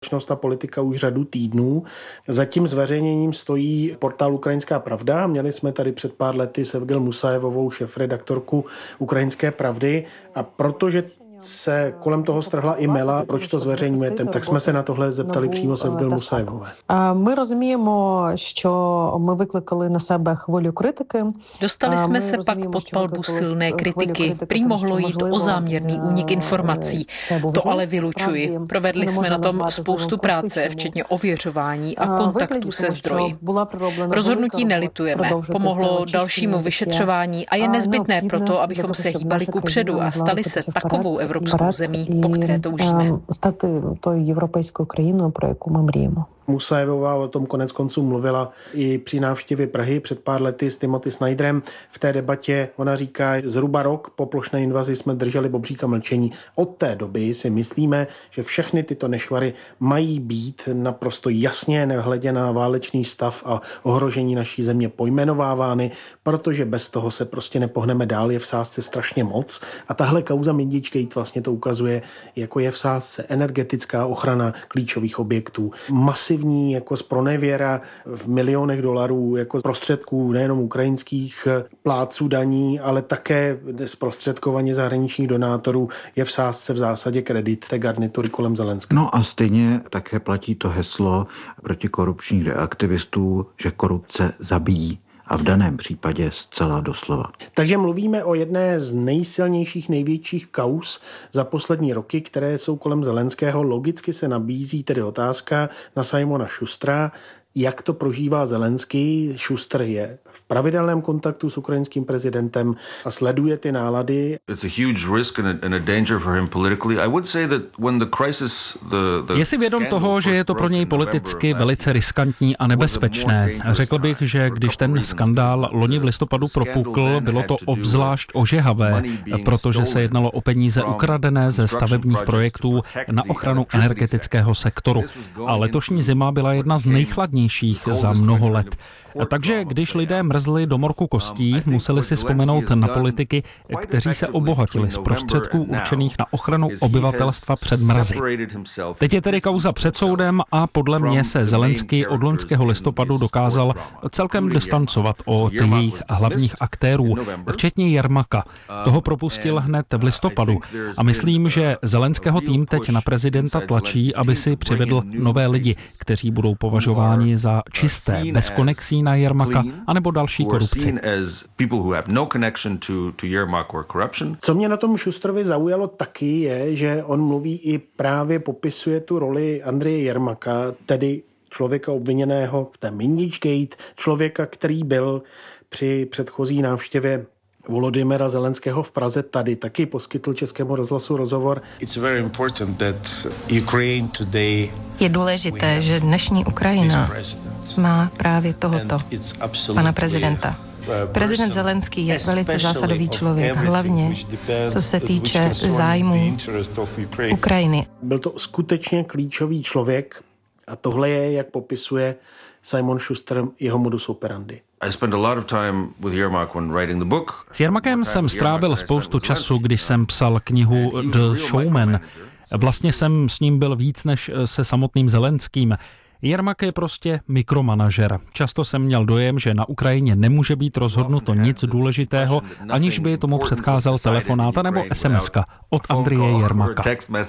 společnost a politika už řadu týdnů. Za tím zveřejněním stojí portál Ukrajinská pravda. Měli jsme tady před pár lety Sevgil Musajevovou, šéfredaktorku Ukrajinské pravdy, a protože se kolem toho strhla i mela, proč to zveřejňujete, tak jsme se na tohle zeptali přímo Sevgil Musajevové. Ми розуміємо, що ми викликали на себе хвилю критики. Dostali jsme se pak pod palbu silné kritiky. Prý mohlo jít o záměrný únik informací. To ale vylučuji. Provedli jsme na tom spoustu práce, včetně ověřování a kontaktu se zdroji. Rozhodnutí nelitujeme. Pomohlo dalšímu vyšetřování a je nezbytné proto, abychom se hýbali kupředu a stali se takovou evropskou zemí, po které toužíme. Stati tою європейською країною, про яку ми мріємо. Musajevová o tom konec konců mluvila i při návštěvě Prahy před pár lety s Timothy Snyderem. V té debatě ona říká, zhruba rok po plošné invazi jsme drželi bobříka mlčení. Od té doby si myslíme, že všechny tyto nešvary mají být naprosto jasně, nehledě na válečný stav a ohrožení naší země, pojmenovávány, protože bez toho se prostě nepohneme dál, je v sázce strašně moc. A tahle kauza Mindičgate vlastně to ukazuje, jako je v sázce energetická ochrana klíčových objektů, masivní jako zpronevěra v milionech dolarů jako prostředků nejenom ukrajinských plátců daní, ale také zprostředkovaně zahraničních donátorů, je v sázce v zásadě kredit té garnitury kolem Zelenského. No a stejně také platí to heslo protikorupčních aktivistů, že korupce zabíjí. A v daném případě zcela doslova. Takže mluvíme o jedné z nejsilnějších, největších kauz za poslední roky, které jsou kolem Zelenského. Logicky se nabízí tedy otázka na Simona Schustera, jak to prožívá Zelenský. Schuster je v pravidelném kontaktu s ukrajinským prezidentem a sleduje ty nálady. Je si vědom toho, že je to pro něj politicky velice riskantní a nebezpečné. Řekl bych, že když ten skandál loni v listopadu propukl, bylo to obzvlášť ožehavé, protože se jednalo o peníze ukradené ze stavebních projektů na ochranu energetického sektoru. A letošní zima byla jedna z nejchladnějších za mnoho let. Takže když lidé mrzli do morku kostí, museli si vzpomenout na politiky, kteří se obohatili z prostředků určených na ochranu obyvatelstva před mrazy. Teď je tedy kauza před soudem a podle mě se Zelenský od loňského listopadu dokázal celkem distancovat od jejich hlavních aktérů, včetně Jermaka. Toho propustil hned v listopadu a myslím, že Zelenského tým teď na prezidenta tlačí, aby si přivedl nové lidi, kteří budou považováni za čisté, bez konexí na Jermaka anebo další korupci. Co mě na tom Schusterovi zaujalo taky je, že on mluví i právě popisuje tu roli Andreje Jermaka, tedy člověka obviněného v té Mindičgate, člověka, který byl při předchozí návštěvě Volodymyra Zelenského v Praze tady taky poskytl Českému rozhlasu rozhovor. Je důležité, že dnešní Ukrajina má právě tohoto, pana prezidenta. Prezident Zelenský je velice zásadový člověk, hlavně co se týče zájmů Ukrajiny. Byl to skutečně klíčový člověk a tohle je, jak popisuje Simon Schuster, jeho modus operandi. S Jermakem jsem strávil spoustu času, když jsem psal knihu The Showman. Vlastně jsem s ním byl víc než se samotným Zelenským. Jermak je prostě mikromanažer. Často jsem měl dojem, že na Ukrajině nemůže být rozhodnuto nic důležitého, aniž by tomu předcházel telefonát nebo SMS-ka od Andreje Jermaka.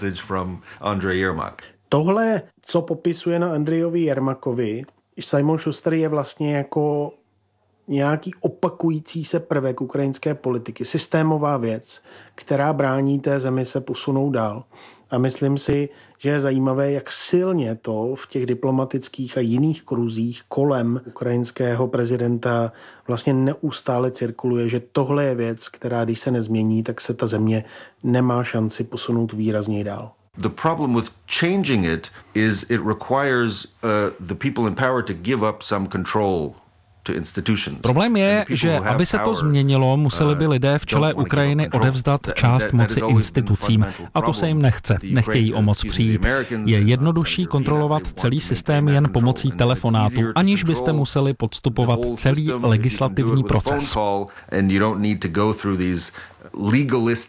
Tohle, co popisuje na Andrejovi Jermakovi, Simon Schuster, je vlastně jako nějaký opakující se prvek ukrajinské politiky, systémová věc, která brání té zemi se posunout dál. A myslím si, že je zajímavé, jak silně to v těch diplomatických a jiných kruzích kolem ukrajinského prezidenta vlastně neustále cirkuluje, že tohle je věc, která když se nezmění, tak se ta země nemá šanci posunout výrazněji dál. The problem with changing it is it requires the people in power to give up some control. Problém je, že aby se to změnilo, museli by lidé v čele Ukrajiny odevzdat část moci institucím. A to se jim nechce. Nechtějí o moc přijít. Je jednodušší kontrolovat celý systém jen pomocí telefonátu, aniž byste museli podstupovat celý legislativní proces.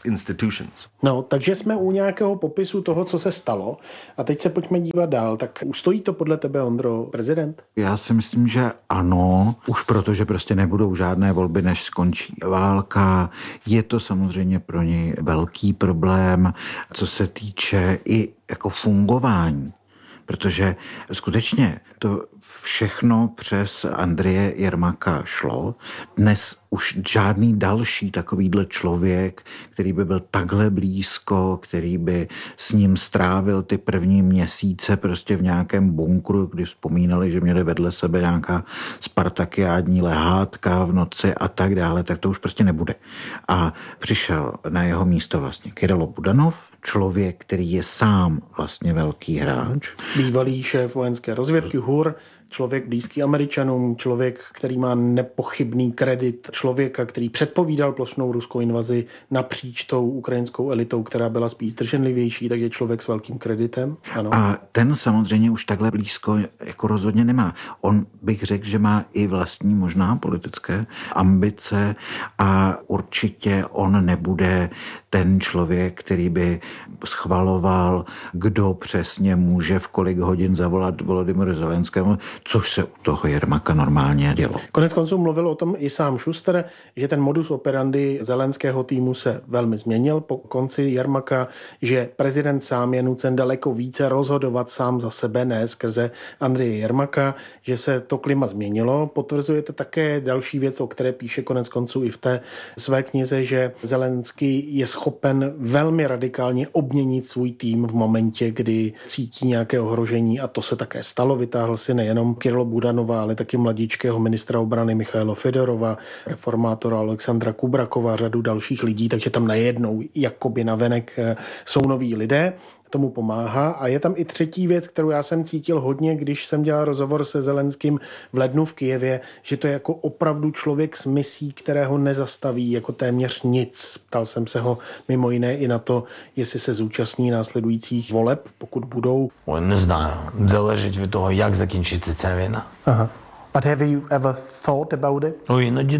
institutions. No, takže jsme u nějakého popisu toho, co se stalo. A teď se pojďme dívat dál. Tak ustojí to podle tebe, Ondro, prezident? Já si myslím, že ano, už protože prostě nebudou žádné volby, než skončí válka. Je to samozřejmě pro něj velký problém, co se týče i jako fungování. Protože skutečně to všechno přes Andreje Jermaka šlo. Dnes už žádný další takovýhle člověk, který by byl takhle blízko, který by s ním strávil ty první měsíce prostě v nějakém bunkru, kdy vzpomínali, že měli vedle sebe nějaká spartakiádní lehátka v noci a tak dále, tak to už prostě nebude. A přišel na jeho místo vlastně Kyrilo Budanov, člověk, který je sám vlastně velký hráč. Bývalý šéf vojenské rozvědky HUR, člověk blízký Američanům, člověk, který má nepochybný kredit člověka, který předpovídal plošnou ruskou invazi napříč tou ukrajinskou elitou, která byla spíš zdrženlivější, takže člověk s velkým kreditem. Ano. A ten samozřejmě už takhle blízko jako rozhodně nemá. On bych řekl, že má i vlastní možná politické ambice a určitě on nebude ten člověk, který by schvaloval, kdo přesně může v kolik hodin zavolat Volodymyru Zelenskému, což se u toho Jermaka normálně dělo. Konec konců mluvil o tom i sám Schuster, že ten modus operandi zelenského týmu se velmi změnil po konci Jermaka, že prezident sám je nucen daleko více rozhodovat sám za sebe, ne skrze Andreje Jermaka, že se to klima změnilo. Potvrzujete také další věc, o které píše konec konců i v té své knize, že Zelenský je schopen velmi radikálně obměnit svůj tým v momentě, kdy cítí nějaké ohrožení, a to se také stalo. Vytáhl si nejenom Kyrilo Budanova, ale taky mladíčkého ministra obrany Michaila Fedorova, reformátora Alexandra Kubrakova, řadu dalších lidí, takže tam najednou jakoby navenek jsou noví lidé. Tomu pomáhá. A je tam i třetí věc, kterou já jsem cítil hodně, když jsem dělal rozhovor se Zelenským v lednu v Kyjevě, že to je jako opravdu člověk s misí, kterého nezastaví jako téměř nic. Ptal jsem se ho mimo jiné i na to, jestli se zúčastní následujících voleb, pokud budou. Не знаю. Залежить від того, як закінчиться ця війна. Aha. But have you ever thought about it? Іноді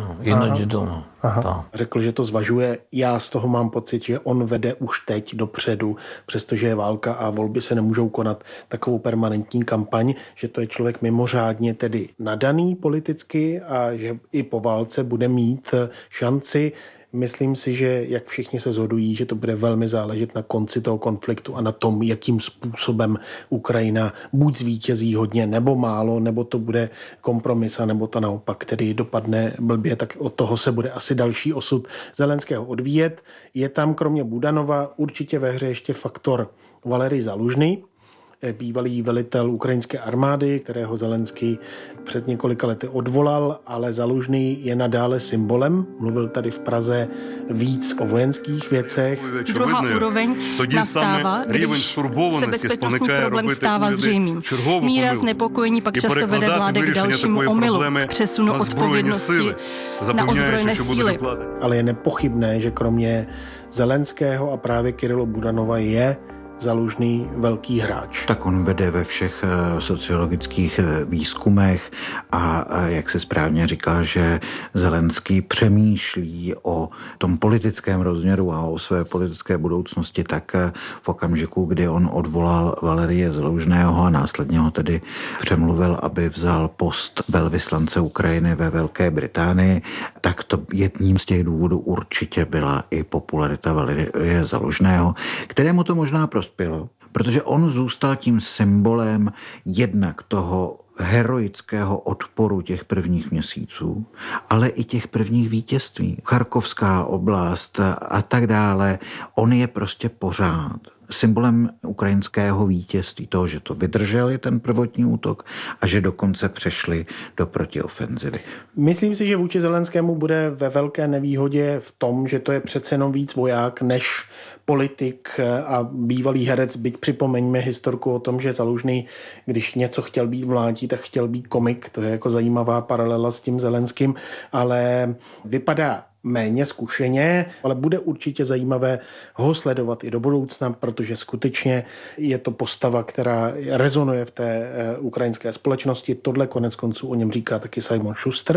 думаю. Řekl, že to zvažuje. Já z toho mám pocit, že on vede už teď dopředu, přestože je válka a volby se nemůžou konat, takovou permanentní kampaň, že to je člověk mimořádně tedy nadaný politicky a že i po válce bude mít šanci. Myslím si, že jak všichni se shodují, že to bude velmi záležet na konci toho konfliktu a na tom, jakým způsobem Ukrajina buď zvítězí hodně nebo málo, nebo to bude kompromis, a nebo to naopak, který dopadne blbě, tak od toho se bude asi další osud Zelenského odvíjet. Je tam kromě Budanova určitě ve hře ještě faktor Valerij Zalužný, bývalý velitel ukrajinské armády, kterého Zelenský před několika lety odvolal, ale Zalužný je nadále symbolem. Mluvil tady v Praze víc o vojenských věcech. Druhá úroveň nastává, když se bezpečnostní problém stává zřejmým. Míra znepokojení pak často vede vlády k dalšímu omylu, k přesunu odpovědnosti na ozbrojené síly. Ale je nepochybné, že kromě Zelenského a právě Kyrilo Budanova je Zalužný velký hráč. Tak on vede ve všech sociologických výzkumech a jak se správně říká, že Zelenský přemýšlí o tom politickém rozměru a o své politické budoucnosti, tak v okamžiku, kdy on odvolal Valerije Zalužného a následně ho tedy přemluvil, aby vzal post velvyslance Ukrajiny ve Velké Británii, tak to jedním z těch důvodů určitě byla i popularita Valerije Zalužného, kterému to možná prospělo, protože on zůstal tím symbolem jednak toho heroického odporu těch prvních měsíců, ale i těch prvních vítězství. Charkovská oblast a tak dále, on je prostě pořád symbolem ukrajinského vítězství, toho, že to vydrželi ten prvotní útok a že dokonce přešli do protiofenzivy. Myslím si, že vůči Zelenskému bude ve velké nevýhodě v tom, že to je přece jenom víc voják než politik a bývalý herec, byť připomeňme historku o tom, že Zalužný, když něco chtěl být v mládí, tak chtěl být komik, to je jako zajímavá paralela s tím Zelenským, ale vypadá méně zkušeně, ale bude určitě zajímavé ho sledovat i do budoucna, protože skutečně je to postava, která rezonuje v té ukrajinské společnosti. Tohle konec konců o něm říká taky Simon Schuster.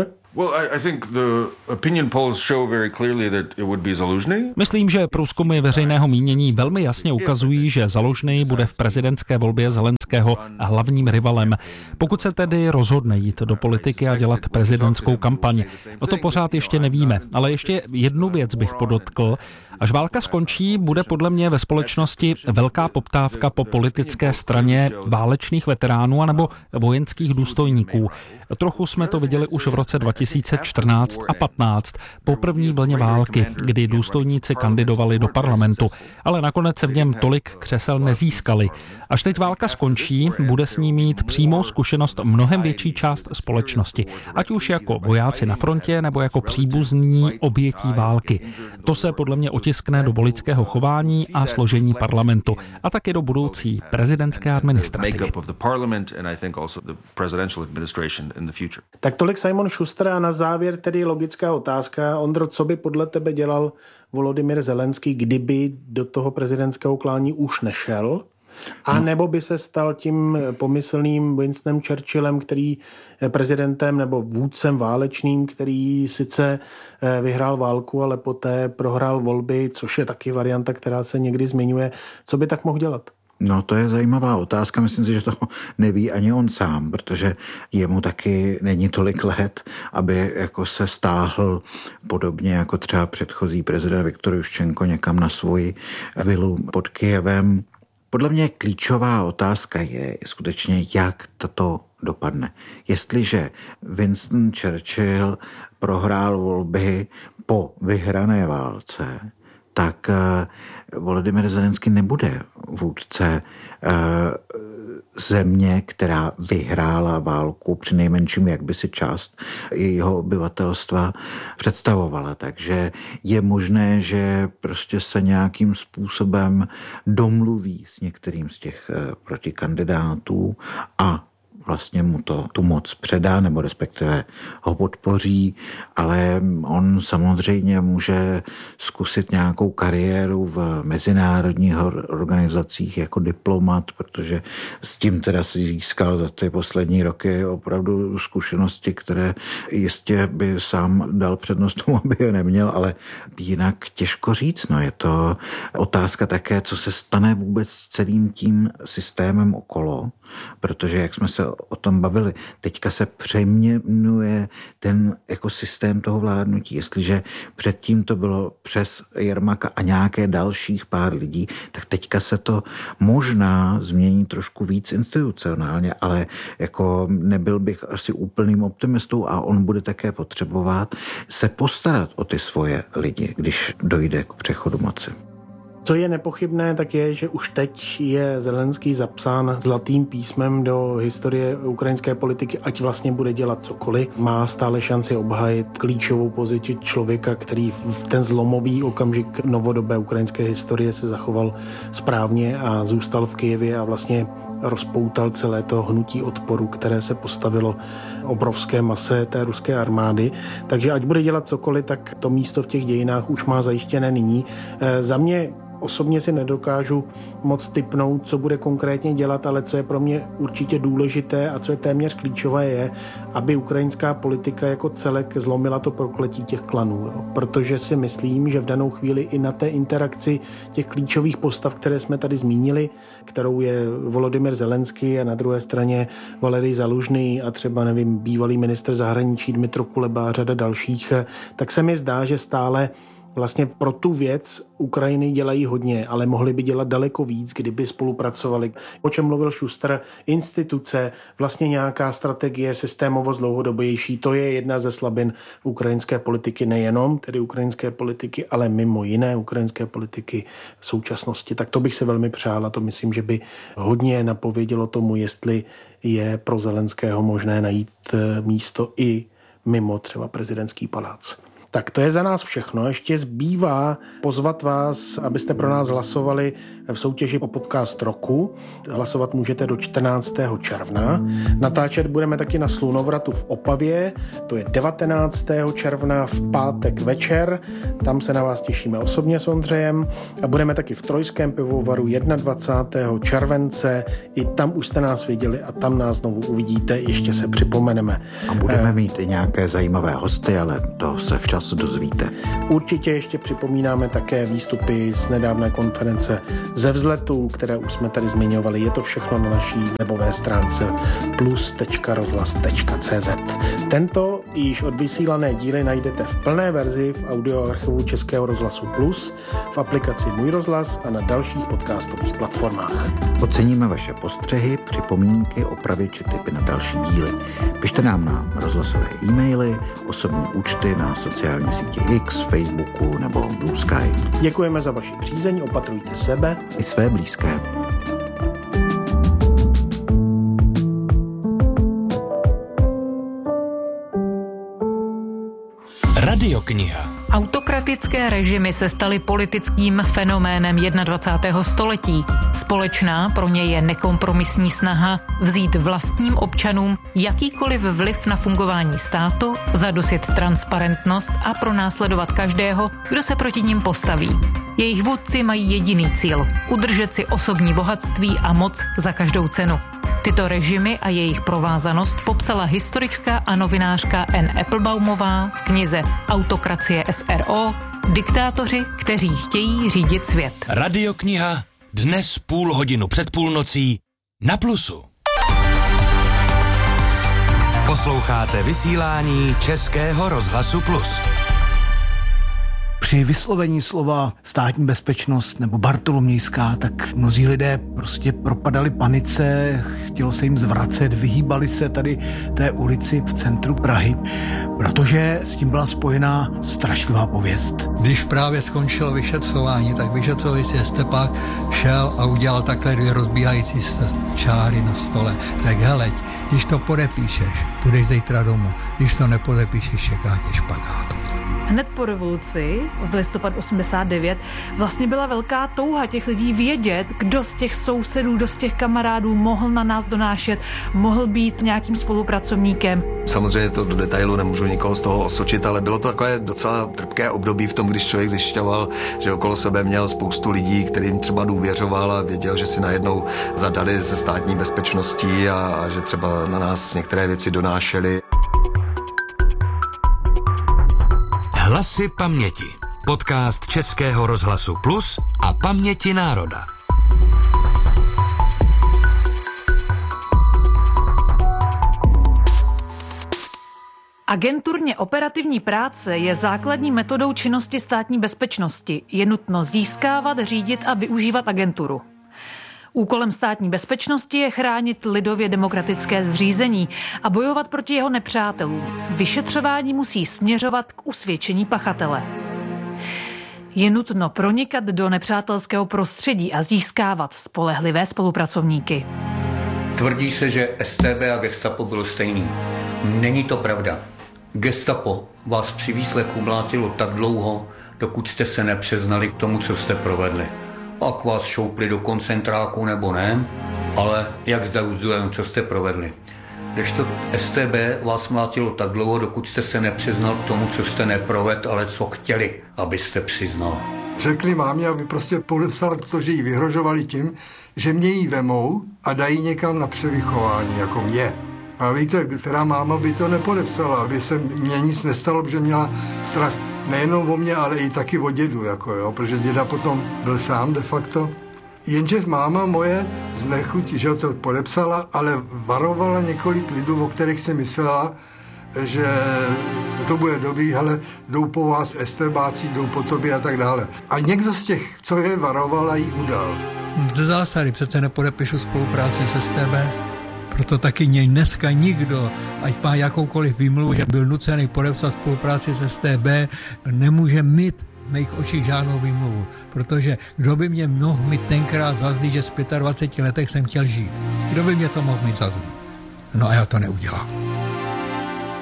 Myslím, že průzkumy veřejného mínění velmi jasně ukazují, že Zalužný bude v prezidentské volbě Zelenského hlavním rivalem. Pokud se tedy rozhodne jít do politiky a dělat prezidentskou kampaň, o to pořád ještě nevíme, ale ještě jednu věc bych podotkl. Až válka skončí, bude podle mě ve společnosti velká poptávka po politické straně válečných veteránů anebo vojenských důstojníků. Trochu jsme to viděli už v roce 2014 a 15 po první vlně války, kdy důstojníci kandidovali do parlamentu, ale nakonec se v něm tolik křesel nezískali. Až teď válka skončí, bude s ní mít přímou zkušenost mnohem větší část společnosti, ať už jako vojáci na frontě nebo jako příbuzní obětí války. To se podle mě otiskne do voličského chování a složení parlamentu a taky do budoucí prezidentské administrativy. Tak tolik Simon Schuster a na závěr tedy logická otázka. Ondro, co by podle tebe dělal Volodymyr Zelenský, kdyby do toho prezidentského klání už nešel? A nebo by se stal tím pomyslným Winstonem Churchillem, který prezidentem nebo vůdcem válečným, který sice vyhrál válku, ale poté prohrál volby, což je taky varianta, která se někdy zmiňuje. Co by tak mohl dělat? No, to je zajímavá otázka. Myslím si, že to neví ani on sám, protože jemu taky není tolik let, aby jako se stáhl podobně jako třeba předchozí prezident Viktor Juščenko někam na svoji vilu pod Kyjevem. Podle mě klíčová otázka je skutečně, jak toto dopadne. Jestliže Winston Churchill prohrál volby po vyhrané válce, tak Volodymyr Zelenský nebude vůdce země, která vyhrála válku, přinejmenším jak by si část jejího obyvatelstva představovala. Takže je možné, že prostě se nějakým způsobem domluví s některým z těch protikandidátů a vlastně mu tu moc předá, nebo respektive ho podpoří, ale on samozřejmě může zkusit nějakou kariéru v mezinárodních organizacích jako diplomat, protože s tím teda si získal za ty poslední roky opravdu zkušenosti, které jistě by sám dal přednost tomu, aby je neměl, ale jinak těžko říct. No, je to otázka také, co se stane vůbec s celým tím systémem okolo, protože jak jsme se o tom bavili, teďka se přeměňuje ten ekosystém toho vládnutí. Jestliže předtím to bylo přes Jermaka a nějaké dalších pár lidí, tak teďka se to možná změní trošku víc institucionálně, ale jako nebyl bych asi úplným optimistou a on bude také potřebovat se postarat o ty svoje lidi, když dojde k přechodu moci. Co je nepochybné, tak je, že už teď je Zelenský zapsán zlatým písmem do historie ukrajinské politiky, ať vlastně bude dělat cokoliv. Má stále šanci obhajit klíčovou pozici člověka, který v ten zlomový okamžik novodobé ukrajinské historie se zachoval správně a zůstal v Kyjevě a vlastně rozpoutal celé to hnutí odporu, které se postavilo obrovské mase té ruské armády. Takže ať bude dělat cokoliv, tak to místo v těch dějinách už má zajištěné nyní. Za mě osobně si nedokážu moc tipnout, co bude konkrétně dělat, ale co je pro mě určitě důležité a co je téměř klíčové je, aby ukrajinská politika jako celek zlomila to prokletí těch klanů. Protože si myslím, že v danou chvíli i na té interakci těch klíčových postav, které jsme tady zmínili, kterou je Volodymyr Zelenský a na druhé straně Valerij Zalužný a třeba, nevím, bývalý ministr zahraničí Dmytro Kuleba a řada dalších, tak se mi zdá, že stále vlastně pro tu věc Ukrajiny dělají hodně, ale mohli by dělat daleko víc, kdyby spolupracovali. O čem mluvil Schuster, instituce, vlastně nějaká strategie, systémovost dlouhodobější, to je jedna ze slabin ukrajinské politiky, nejenom tedy ukrajinské politiky, ale mimo jiné ukrajinské politiky v současnosti. Tak to bych se velmi přál a to myslím, že by hodně napovědělo tomu, jestli je pro Zelenského možné najít místo i mimo třeba prezidentský palác. Tak to je za nás všechno. Ještě zbývá pozvat vás, abyste pro nás hlasovali v soutěži o podcast roku. Hlasovat můžete do 14. června. Natáčet budeme taky na Slunovratu v Opavě. To je 19. června v pátek večer. Tam se na vás těšíme osobně s Ondřejem. A budeme taky v Trojském pivovaru 21. července. I tam už jste nás viděli a tam nás znovu uvidíte. Ještě se připomeneme. A budeme mít i nějaké zajímavé hosty, ale to se včas dozvíte. Určitě ještě připomínáme také výstupy z nedávné konference ze vzletu, které už jsme tady zmiňovali. Je to všechno na naší webové stránce plus.rozhlas.cz. Tento již odvysílané díly najdete v plné verzi v audioarchivu Českého rozhlasu Plus, v aplikaci Můj rozhlas a na dalších podcastových platformách. Oceníme vaše postřehy, připomínky, opravy či tipy na další díly. Pište nám na rozhlasové e-maily, osobní účty na sociální síti X, Facebooku nebo Blue Sky. Děkujeme za vaši přízeň, opatrujte sebe i své blízké. Radiokniha. Autokratické režimy se staly politickým fenoménem 21. století. Společná pro ně je nekompromisní snaha vzít vlastním občanům jakýkoliv vliv na fungování státu, zadusit transparentnost a pronásledovat každého, kdo se proti nim postaví. Jejich vůdci mají jediný cíl – udržet si osobní bohatství a moc za každou cenu. Tyto režimy a jejich provázanost popsala historička a novinářka Anne Appelbaumová v knize Autokracie SRO – Diktátoři, kteří chtějí řídit svět. Radiokniha dnes 0,5 před půlnocí na Plusu. Posloucháte vysílání Českého rozhlasu Plus. Při vyslovení slova státní bezpečnost nebo bartolomějská, tak mnozí lidé prostě propadali panice, chtělo se jim zvracet, vyhýbali se tady té ulici v centru Prahy, protože s tím byla spojená strašlivá pověst. Když právě skončilo vyšetřování, tak vyšetřovací Stepák šel a udělal takhle 2 rozbíhající se čáry na stole. Tak heleď, když to podepíšeš, půjdeš zítra domů, když to nepodepíšeš, čeká tě špagát. Hned po revoluci v listopadu 89 vlastně byla velká touha těch lidí vědět, kdo z těch sousedů, kdo z těch kamarádů mohl na nás donášet, mohl být nějakým spolupracovníkem. Samozřejmě to do detailu nemůžu nikoho z toho osočit, ale bylo to takové docela trpké období v tom, když člověk zjišťoval, že okolo sebe měl spoustu lidí, kterým třeba důvěřoval a věděl, že si najednou zadali se státní bezpečností a že třeba na nás některé věci donášeli. Hlasy paměti. Podcast Českého rozhlasu Plus a Paměti národa. Agenturně operativní práce je základní metodou činnosti státní bezpečnosti. Je nutno získávat, řídit a využívat agenturu. Úkolem státní bezpečnosti je chránit lidově demokratické zřízení a bojovat proti jeho nepřátelům. Vyšetřování musí směřovat k usvědčení pachatele. Je nutno pronikat do nepřátelského prostředí a získávat spolehlivé spolupracovníky. Tvrdí se, že StB a Gestapo bylo stejný. Není to pravda. Gestapo vás při výslechu mlátilo tak dlouho, dokud jste se nepřiznali k tomu, co jste provedli. Pak vás šoupli do koncentráku nebo ne, ale jak zde uzdujeme, co jste provedli. Kdežto StB vás mlátilo tak dlouho, dokud jste se nepřiznal k tomu, co jste neprovedl, ale co chtěli, abyste přiznal. Řekli mámě, aby prostě podepsala, protože jí vyhrožovali tím, že mě jí vemou a dají někam na převychování, jako mě. A víte, která máma by to nepodepsala, aby se mně nic nestalo, protože měla strach nejenom o mě, ale i taky o dědu, jako jo, protože děda potom byl sám de facto. Jenže máma moje z nechutí, že to podepsala, ale varovala několik lidů, o kterých si myslela, že to bude dobrý, ale jdou po vás StBáci, jdou po tobě a tak dále. A někdo z těch, co je varovala, jí udal. Do zásady přece nepodepíšu spolupráci s StB. Proto taky dneska nikdo, ať má jakoukoliv výmluvu, že byl nucený podepsat spolupráci s StB, nemůže mít v mých očích žádnou výmluvu. Protože kdo by mě mohl mít tenkrát zazdít, že z 25 letech jsem chtěl žít? Kdo by mě to mohl mít zazdít? No a já to neudělám.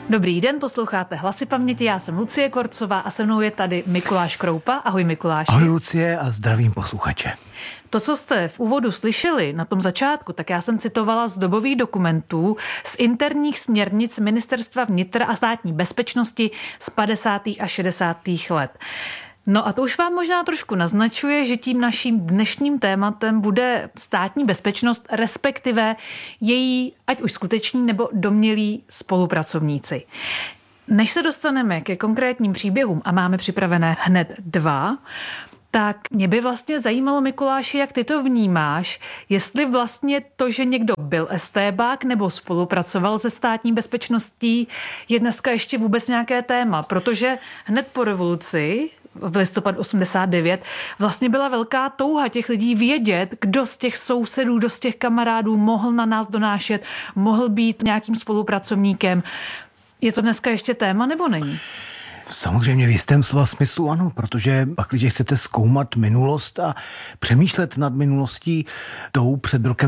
Dobrý den, posloucháte Hlasy paměti, já jsem Lucie Korcová a se mnou je tady Mikuláš Kroupa. Ahoj Mikuláši. Ahoj Lucie a zdravím posluchače. To, co jste v úvodu slyšeli na tom začátku, tak já jsem citovala z dobových dokumentů, z interních směrnic Ministerstva vnitra a státní bezpečnosti z 50. a 60. let. No a to už vám možná trošku naznačuje, že tím naším dnešním tématem bude státní bezpečnost, respektive její, ať už skuteční nebo domnělí spolupracovníci. Než se dostaneme ke konkrétním příběhům, a máme připravené hned 2, tak mě by vlastně zajímalo, Mikuláši, jak ty to vnímáš, jestli vlastně to, že někdo byl estébák nebo spolupracoval se státní bezpečností, je dneska ještě vůbec nějaké téma, protože hned po revoluci v listopadu 89 vlastně byla velká touha těch lidí vědět, kdo z těch sousedů, kdo z těch kamarádů mohl na nás donášet, mohl být nějakým spolupracovníkem. Je to dneska ještě téma, nebo není? Samozřejmě v jistém slova smyslu ano, protože pak, když chcete zkoumat minulost a přemýšlet nad minulostí tou před rokem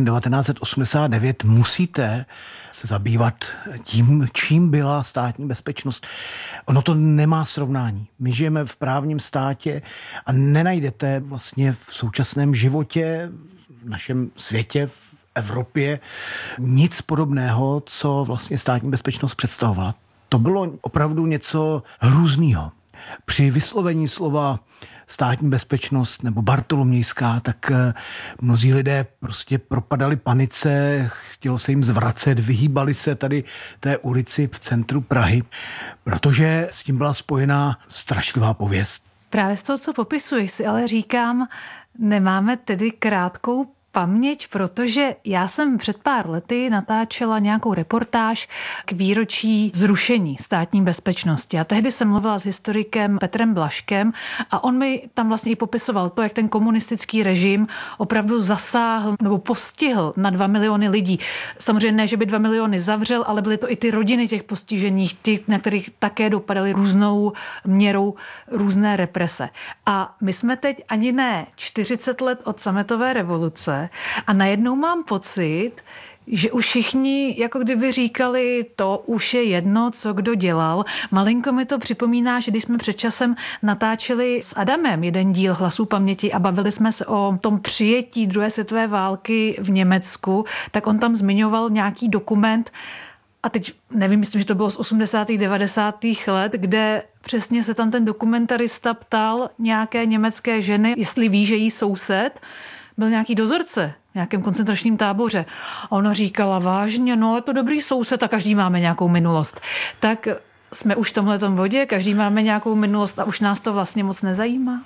1989, musíte se zabývat tím, čím byla státní bezpečnost. Ono to nemá srovnání. My žijeme v právním státě a nenajdete vlastně v současném životě, v našem světě, v Evropě nic podobného, co vlastně státní bezpečnost představovala. To bylo opravdu něco hrůznýho. Při vyslovení slova státní bezpečnost nebo bartolomějská, tak mnozí lidé prostě propadali panice, chtělo se jim zvracet, vyhýbali se tady té ulici v centru Prahy, protože s tím byla spojená strašlivá pověst. Právě z toho, co popisuješ, si ale říkám, nemáme tedy krátkou paměť, protože já jsem před pár lety natáčela nějakou reportáž k výročí zrušení státní bezpečnosti. A tehdy jsem mluvila s historikem Petrem Blažkem a on mi tam vlastně i popisoval to, jak ten komunistický režim opravdu zasáhl nebo postihl na 2 miliony lidí. Samozřejmě ne, že by 2 miliony zavřel, ale byly to i ty rodiny těch postižených, ty, na kterých také dopadaly různou měrou různé represe. A my jsme teď ani ne 40 let od sametové revoluce, a najednou mám pocit, že už všichni jako kdyby říkali, to už je jedno, co kdo dělal. Malinko mi to připomíná, že když jsme před časem natáčeli s Adamem jeden díl Hlasů paměti a bavili jsme se o tom přijetí druhé světové války v Německu, tak on tam zmiňoval nějaký dokument, a teď nevím, myslím, že to bylo z 80. 90. let, kde přesně se tam ten dokumentarista ptal nějaké německé ženy, jestli ví, že jí soused byl nějaký dozorce v nějakém koncentračním táboře. A ona říkala, vážně, no je to dobrý soused a každý máme nějakou minulost. Tak jsme už v tomhletom bodě, každý máme nějakou minulost a už nás to vlastně moc nezajímá.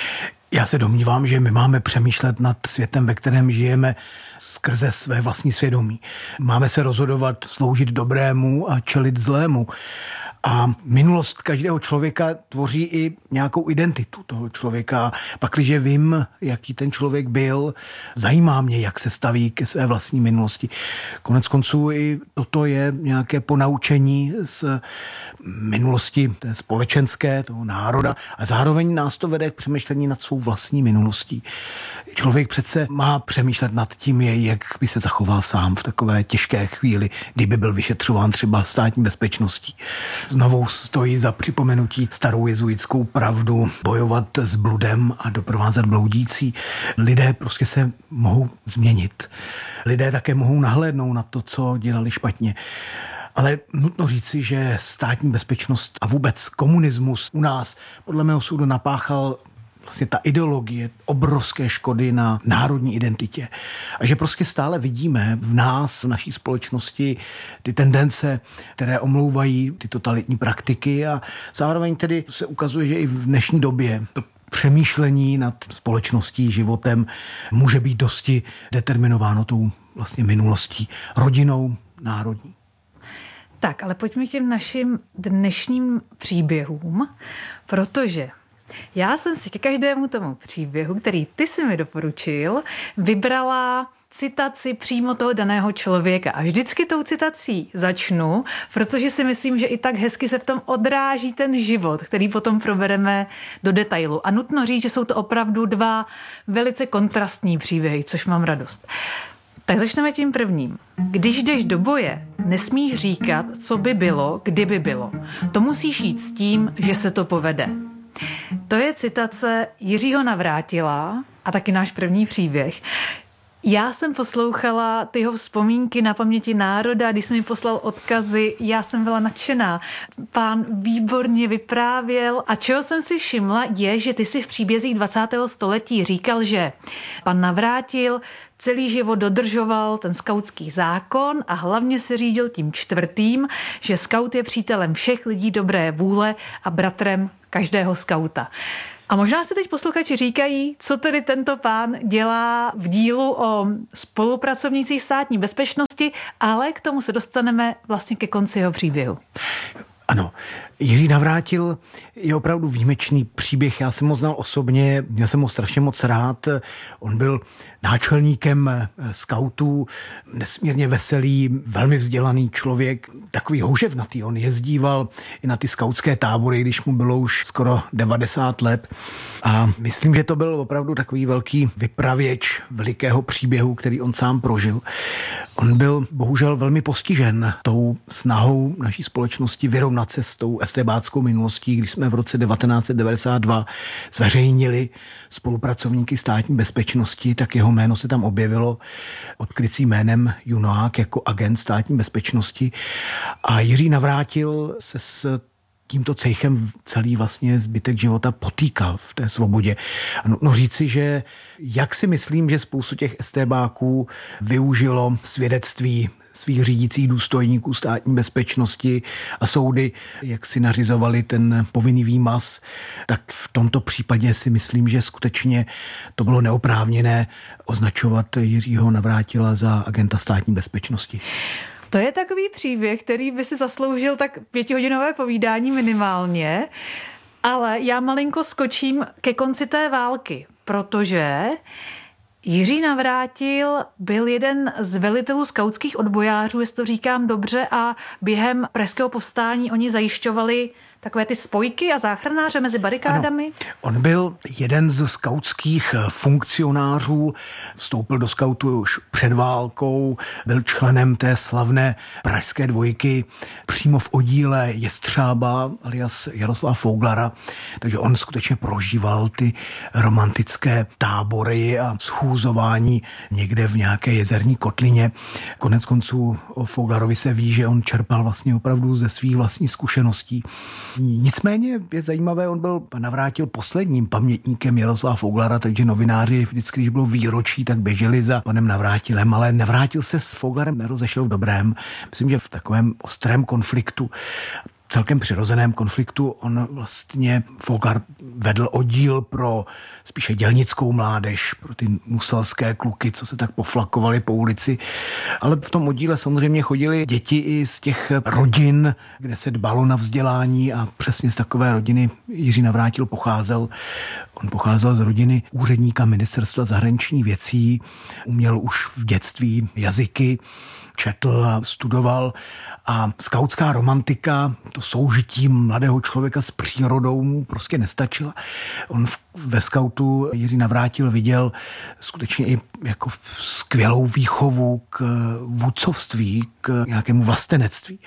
Já se domnívám, že my máme přemýšlet nad světem, ve kterém žijeme skrze své vlastní svědomí. Máme se rozhodovat sloužit dobrému a čelit zlému. A minulost každého člověka tvoří i nějakou identitu toho člověka. Pakliže vím, jaký ten člověk byl, zajímá mě, jak se staví ke své vlastní minulosti. Konec konců i toto je nějaké ponaučení z minulosti té společenské, toho národa. A zároveň nás to vede k přemýšlení nad svou vlastní minulostí. Člověk přece má přemýšlet nad tím, jak by se zachoval sám v takové těžké chvíli, kdyby byl vyšetřován třeba státní bezpečností. Znovu stojí za připomenutí starou jezuitskou pravdu, bojovat s bludem a doprovázet bloudící. Lidé prostě se mohou změnit. Lidé také mohou nahlédnout na to, co dělali špatně. Ale nutno říci, že státní bezpečnost a vůbec komunismus u nás podle mého soudu napáchal vlastně ta ideologie obrovské škody na národní identitě. A že prostě stále vidíme v nás, v naší společnosti ty tendence, které omlouvají ty totalitní praktiky a zároveň tedy se ukazuje, že i v dnešní době to přemýšlení nad společností, životem může být dosti determinováno tou vlastně minulostí, rodinou, národní. Tak, ale pojďme k těm našim dnešním příběhům, protože já jsem si ke každému tomu příběhu, který ty si mi doporučil, vybrala citaci přímo toho daného člověka. A vždycky tou citací začnu, protože si myslím, že i tak hezky se v tom odráží ten život, který potom probereme do detailu. A nutno říct, že jsou to opravdu 2 velice kontrastní příběhy, což mám radost. Tak začneme tím prvním. Když jdeš do boje, nesmíš říkat, co by bylo, kdyby bylo. To musíš jít s tím, že se to povede. To je citace Jiřího Navrátila a taky náš první příběh. Já jsem poslouchala ty jeho vzpomínky na paměti národa, když jsem mi poslal odkazy, já jsem byla nadšená. Pán výborně vyprávěl a čeho jsem si všimla je, že ty si v příbězích 20. století říkal, že pan Navrátil celý život dodržoval ten skautský zákon a hlavně se řídil tím 4., že skaut je přítelem všech lidí dobré vůle a bratrem každého skauta. A možná si teď posluchači říkají, co tedy tento pán dělá v dílu o spolupracovnících státní bezpečnosti, ale k tomu se dostaneme vlastně ke konci jeho příběhu. Ano, Jiří Navrátil je opravdu výjimečný příběh. Já jsem ho znal osobně, měl jsem ho strašně moc rád. On byl náčelníkem skautů, nesmírně veselý, velmi vzdělaný člověk, takový houževnatý. On jezdíval i na ty skautské tábory, když mu bylo už skoro 90 let. A myslím, že to byl opravdu takový velký vypravěč velikého příběhu, který on sám prožil. On byl bohužel velmi postižen tou snahou naší společnosti vyrovnat se s tou estébáckou minulostí, když jsme v roce 1992 zveřejnili spolupracovníky státní bezpečnosti, tak jeho jméno se tam objevilo pod krycím jménem Junoák jako agent státní bezpečnosti. A Jiří Navrátil se s tímto cejchem celý vlastně zbytek života potýkal v té svobodě. No říci, že jak si myslím, že spoustu těch estébáků využilo svědectví svých řídících důstojníků státní bezpečnosti a soudy, jak si nařizovali ten povinný výmaz, tak v tomto případě si myslím, že skutečně to bylo neoprávněné označovat Jiřího Navrátila za agenta státní bezpečnosti. To je takový příběh, který by si zasloužil tak 5hodinové povídání minimálně, ale já malinko skočím ke konci té války, protože Jiří Navrátil byl jeden z velitelů skautských odbojářů, jestli to říkám dobře, a během pražského povstání oni zajišťovali takové ty spojky a záchranáře mezi barikádami? Ano, on byl jeden ze skautských funkcionářů, vstoupil do skautu už před válkou, byl členem té slavné pražské dvojky přímo v oddíle Jestřába alias Jaroslava Fouglara, takže on skutečně prožíval ty romantické tábory a schůzování někde v nějaké jezerní kotlině. Konec konců o Fouglarovi se ví, že on čerpal vlastně opravdu ze svých vlastních zkušeností. Nicméně je zajímavé, on byl Navrátil posledním pamětníkem Jaroslava Fouglara, takže novináři vždycky, když bylo výročí, tak běželi za panem Navrátilem, ale Navrátil se s Fouglarem nerozešel v dobrém. Myslím, že v takovém ostrém konfliktu, celkem přirozeném konfliktu, on vlastně Fouglar vedl oddíl pro spíše dělnickou mládež, pro ty nuselské kluky, co se tak poflakovali po ulici. Ale v tom oddíle samozřejmě chodili děti i z těch rodin, kde se dbalo na vzdělání a přesně z takové rodiny Jiří Navrátil pocházel. On pocházel z rodiny úředníka ministerstva zahraničních věcí, uměl už v dětství jazyky, četl a studoval a skautská romantika, to soužití mladého člověka s přírodou mu prostě nestačila. On ve skautu Jiří Navrátil viděl skutečně i jako skvělou výchovu k vůdcovství, k nějakému vlastenectví.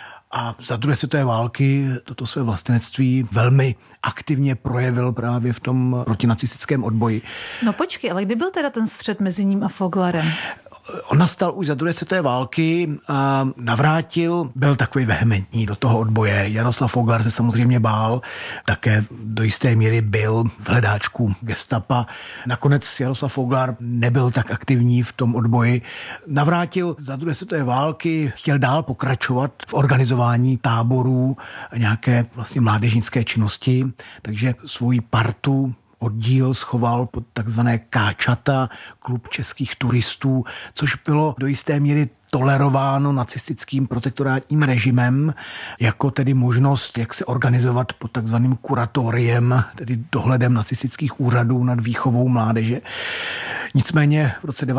A za druhé světové války toto své vlastenectví velmi aktivně projevil právě v tom protinacistickém odboji. No počkej, ale kdy byl teda ten střet mezi ním a Fouglarem? On nastal už za druhé světové války a Navrátil byl takový vehementní do toho odboje. Jaroslav Fouglar se samozřejmě bál, také do jisté míry byl v hledáčku gestapa. Nakonec Jaroslav Fouglar nebyl tak aktivní v tom odboji. Navrátil za druhé světové války chtěl dál pokračovat v organizování táborů a nějaké vlastně mládežnické činnosti, takže svůj partu oddíl schoval pod takzvané Káčata, klub českých turistů, což bylo do jisté míry tolerováno nacistickým protektorátním režimem, jako tedy možnost, jak se organizovat pod takzvaným kuratoriem, tedy dohledem nacistických úřadů nad výchovou mládeže. Nicméně v roce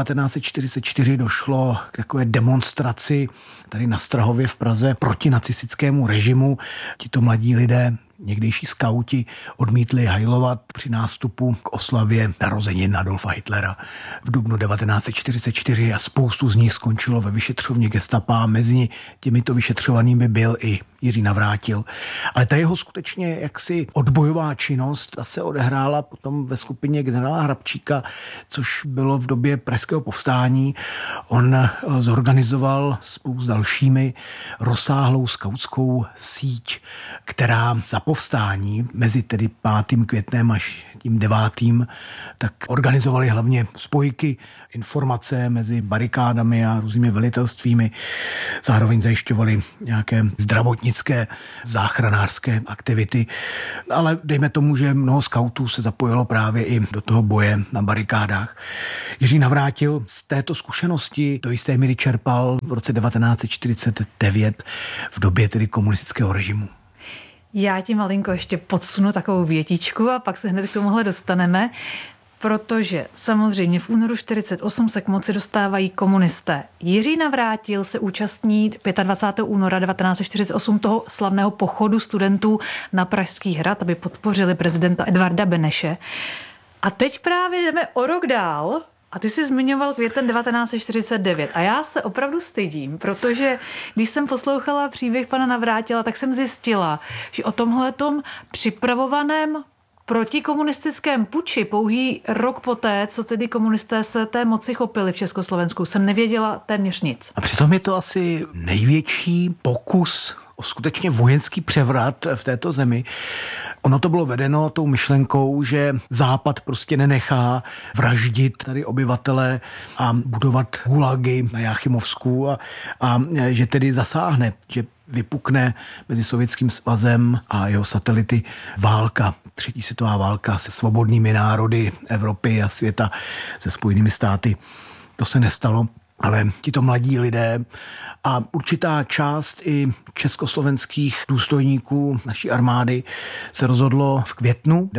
1944 došlo k takové demonstraci tady na Strahově v Praze proti nacistickému režimu. Tito mladí lidé někdejší skauti odmítli hajlovat při nástupu k oslavě narozenin Adolfa Hitlera v dubnu 1944 a spoustu z nich skončilo ve vyšetřovně gestapa. Mezi těmito vyšetřovanými byl i Jiří Navrátil. Ale ta jeho skutečně jaksi odbojová činnost, ta se odehrála potom ve skupině generála Hrabčíka, což bylo v době pražského povstání. On zorganizoval spolu s dalšími rozsáhlou skautskou síť, která za povstání mezi tedy 5. květnem až tím 9. tak organizovali hlavně spojky, informace mezi barikádami a různými velitelstvími. Zároveň zajišťovali nějaké zdravotnické, záchranářské aktivity. Ale dejme tomu, že mnoho skautů se zapojilo právě i do toho boje na barikádách. Jiří Navrátil z této zkušenosti do jisté míry čerpal v roce 1949 v době tedy komunistického režimu. Já ti malinko ještě podsunu takovou větičku a pak se hned k tomuhle dostaneme, protože samozřejmě v únoru 1948 se k moci dostávají komunisté. Jiří Navrátil se účastní 25. února 1948 toho slavného pochodu studentů na Pražský hrad, aby podpořili prezidenta Edvarda Beneše. A teď právě jdeme o rok dál. A ty jsi zmiňoval květen 1949 a já se opravdu stydím, protože když jsem poslouchala příběh pana Navrátila, tak jsem zjistila, že o tomhletom připravovaném protikomunistickém puči pouhý rok poté, co tedy komunisté se té moci chopili v Československu, jsem nevěděla téměř nic. A přitom je to asi největší pokus o skutečně vojenský převrat v této zemi. Ono to bylo vedeno tou myšlenkou, že Západ prostě nenechá vraždit tady obyvatele a budovat gulagy na Jáchymovsku a že tedy zasáhne, že vypukne mezi Sovětským svazem a jeho satelity válka, třetí světová válka se svobodnými národy Evropy a světa, se Spojenými státy. To se nestalo. Ale tito mladí lidé a určitá část i československých důstojníků naší armády se rozhodlo v květnu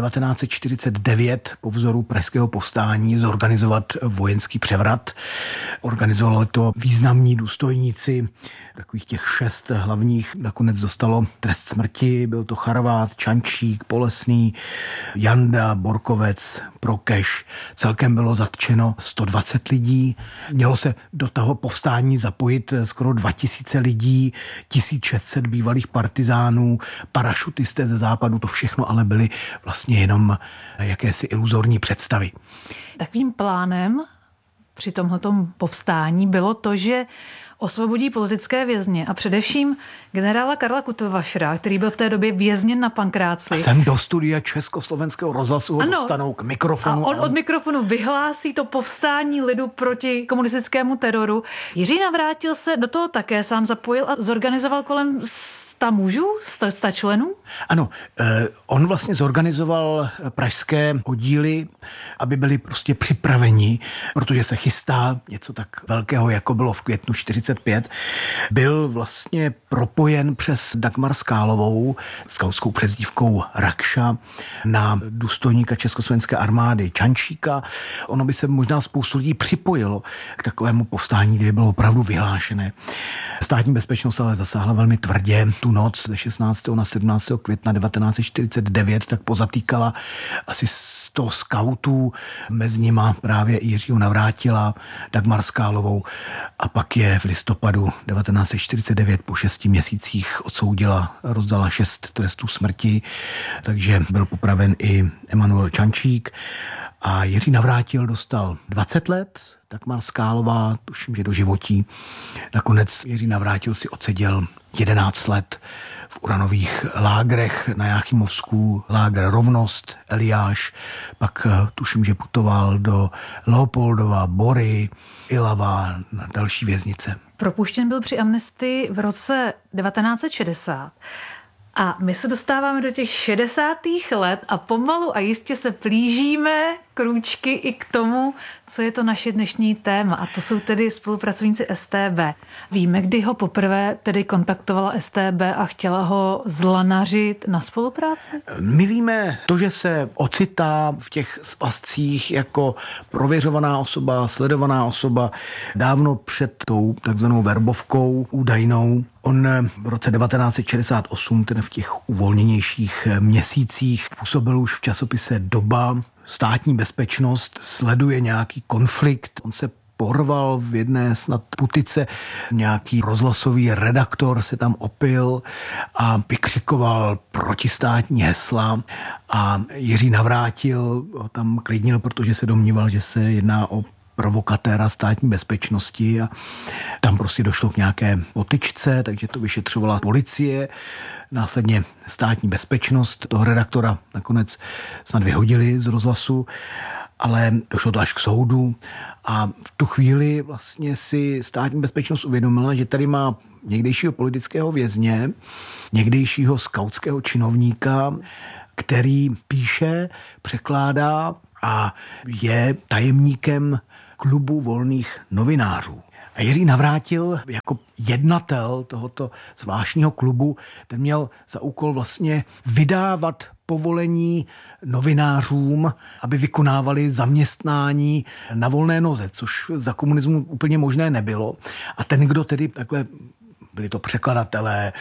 1949 po vzoru pražského povstání zorganizovat vojenský převrat. Organizovali to významní důstojníci, takových těch 6 hlavních nakonec dostalo trest smrti. Byl to Charvát, Čančík, Polesný, Janda, Borkovec, Prokeš. Celkem bylo zatčeno 120 lidí. Mělo se do toho povstání zapojit skoro 2000 lidí, 1600 bývalých partizánů, parašutisté ze západu, to všechno ale byly vlastně jenom jakési iluzorní představy. Takovým plánem při tomhletom povstání bylo to, že osvobodí politické vězně a především generála Karla Kutlvašera, který byl v té době vězněn na Pankráci. A sem do studia Československého rozhlasu ho dostanou k mikrofonu. A on od mikrofonu vyhlásí to povstání lidu proti komunistickému teroru. Jiří Navrátil se do toho také sám zapojil a zorganizoval kolem 100 mužů, 100 členů? Ano, on vlastně zorganizoval pražské oddíly, aby byli prostě připraveni, protože se chystá něco tak velkého, jako bylo v květnu 45. Byl vlastně propojen přes Dagmar Skálovou, skautskou přezdívkou Rakša, na důstojníka československé armády Čančíka. Ono by se možná spoustu lidí připojilo k takovému povstání, kde bylo opravdu vyhlášené. Státní bezpečnost ale zasáhla velmi tvrdě. Tu noc ze 16. na 17. května 1949 tak pozatýkala asi 100 skautů, mezi nima právě Jiřího Navrátila, Dagmar Skálovou a pak je v listopadu 1949 po 6 měsících odsoudila, rozdala 6 trestů smrti, takže byl popraven i Emanuel Čančík a Jiří Navrátil dostal 20 let, Dagmar Skálová, tuším, že do životí. Nakonec Jiří Navrátil si odseděl 11 let v uranových lágrech na Jáchymovsku, lágr Rovnost, Eliáš, pak tuším, že putoval do Leopoldova, Bory, Ilava, na další věznice. Propuštěn byl při amnestii v roce 1960. A my se dostáváme do těch 60. let a pomalu a jistě se plížíme k krůčky i k tomu, co je to naše dnešní téma. A to jsou tedy spolupracovníci StB. Víme, kdy ho poprvé tedy kontaktovala StB a chtěla ho zlanařit na spolupráci? My víme to, že se ocitá v těch svazcích jako prověřovaná osoba, sledovaná osoba dávno před tou takzvanou verbovkou údajnou. On v roce 1968, tedy v těch uvolněnějších měsících, působil už v časopise Doba. Státní bezpečnost sleduje nějaký konflikt. On se porval v jedné snad putice, nějaký rozhlasový redaktor se tam opil a vykřikoval protistátní hesla a Jiří Navrátil ho tam klidnil, protože se domníval, že se jedná o provokatéra státní bezpečnosti a tam prostě došlo k nějaké potyčce, takže to vyšetřovala policie, následně státní bezpečnost, toho redaktora nakonec snad vyhodili z rozhlasu, ale došlo to až k soudu a v tu chvíli vlastně si státní bezpečnost uvědomila, že tady má někdejšího politického vězně, někdejšího skautského činovníka, který píše, překládá a je tajemníkem klubu volných novinářů. A Jiří Navrátil jako jednatel tohoto zvláštního klubu, ten měl za úkol vlastně vydávat povolení novinářům, aby vykonávali zaměstnání na volné noze, což za komunismu úplně možné nebylo. A ten, kdo tedy takhle byli to překladatelé,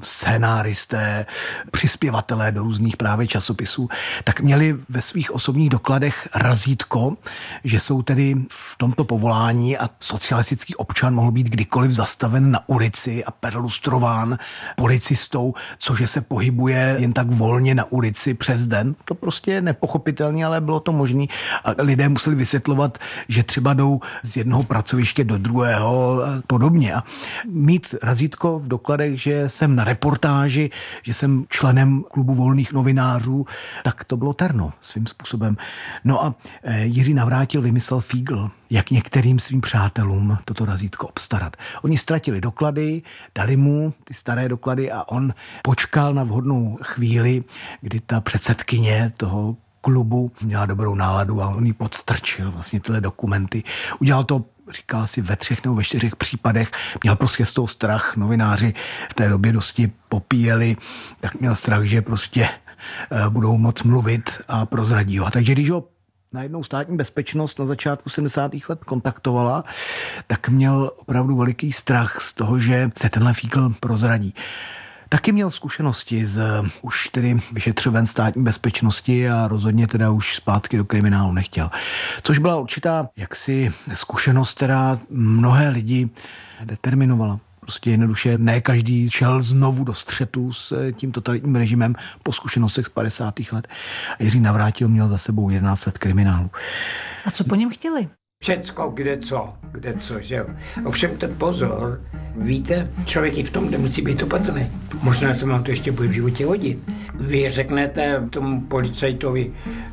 scénáristé, přispěvatelé do různých právě časopisů, tak měli ve svých osobních dokladech razítko, že jsou tedy v tomto povolání a socialistický občan mohl být kdykoliv zastaven na ulici a perlustrován policistou, cože se pohybuje jen tak volně na ulici přes den. To prostě je nepochopitelné, ale bylo to možné. A lidé museli vysvětlovat, že třeba jdou z jednoho pracoviště do druhého a podobně. A mít razítko v dokladech, že jsem na reportáži, že jsem členem klubu volných novinářů, tak to bylo terno svým způsobem. No a Jiří Navrátil vymyslel fígl, jak některým svým přátelům toto razítko obstarat. Oni ztratili doklady, dali mu ty staré doklady a on počkal na vhodnou chvíli, kdy ta předsedkyně toho klubu měla dobrou náladu a on jí podstrčil vlastně tyhle dokumenty. Udělal to, říkal si, ve 3 nebo ve 4 případech. Měl prostě z toho strach. Novináři v té době dosti popíjeli, tak měl strach, že prostě budou moc mluvit a prozradí ho. Takže když ho najednou státní bezpečnost na začátku 70. let kontaktovala, tak měl opravdu veliký strach z toho, že se tenhle fígl prozradí. Taky měl zkušenosti z už tedy vyšetřoven státní bezpečnosti a rozhodně teda už zpátky do kriminálu nechtěl. Což byla určitá jaksi zkušenost, která mnohé lidi determinovala. Prostě jednoduše ne každý šel znovu do střetu s tím totalitním režimem po zkušenostech z 50. let. A Jiří Navrátil měl za sebou 11 let kriminálu. A co po něm chtěli? Všecko, kde co, že jo. Ovšem ten pozor, víte, člověk i v tom, kde musí být opatrný. Možná se vám to ještě bude v životě hodit. Vy řeknete tomu policajtovi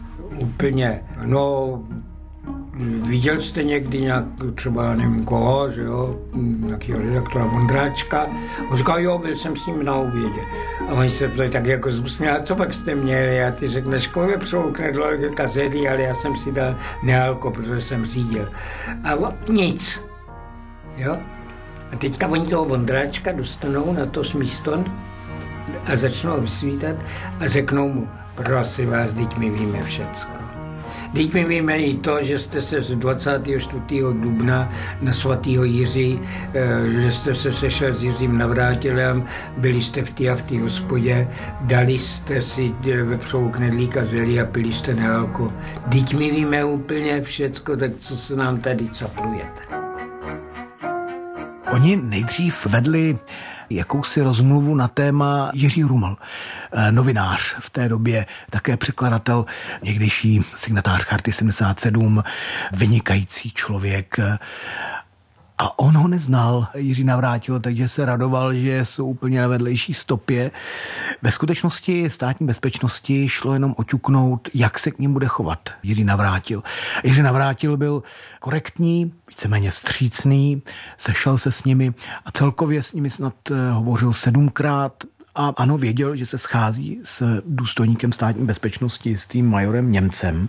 úplně, no, viděl jste někdy nějak, třeba nevím koho, že jo, nějakého redaktora Vondráčka. On říkal, jo, byl jsem s ním na obědě. A oni se ptali tak jako zbusměli, a co pak jste měli? A ty řekneš, kolik přeloukne dlouhé kazedy, ale já jsem si dal nealko, protože jsem řídil. A nic. Jo? A teďka oni toho Vondráčka dostanou na to místo a začnou vysvítat a řeknou mu, prosím vás, teď my víme všecko. Teď my víme i to, že jste se z 24. dubna na svatého Jiří, že jste se sešel s Jiřím Navrátilem, byli jste v té a v té hospodě, dali jste si vepřovou knedlíka zelí a pili jste nealko. Teď my víme úplně všecko, tak co se nám tady caplujete. Oni nejdřív vedli jakousi rozmluvu na téma Jiří Ruml, novinář v té době, také překladatel, někdejší signatář Charty 77, vynikající člověk. A on ho neznal, Jiří Navrátil, takže se radoval, že jsou úplně na vedlejší stopě. Ve skutečnosti státní bezpečnosti šlo jenom oťuknout, jak se k ním bude chovat Jiří Navrátil. Jiří Navrátil byl korektní, víceméně vstřícný, sešel se s nimi a celkově s nimi snad hovořil 7krát A ano, věděl, že se schází s důstojníkem státní bezpečnosti, s tím majorem Němcem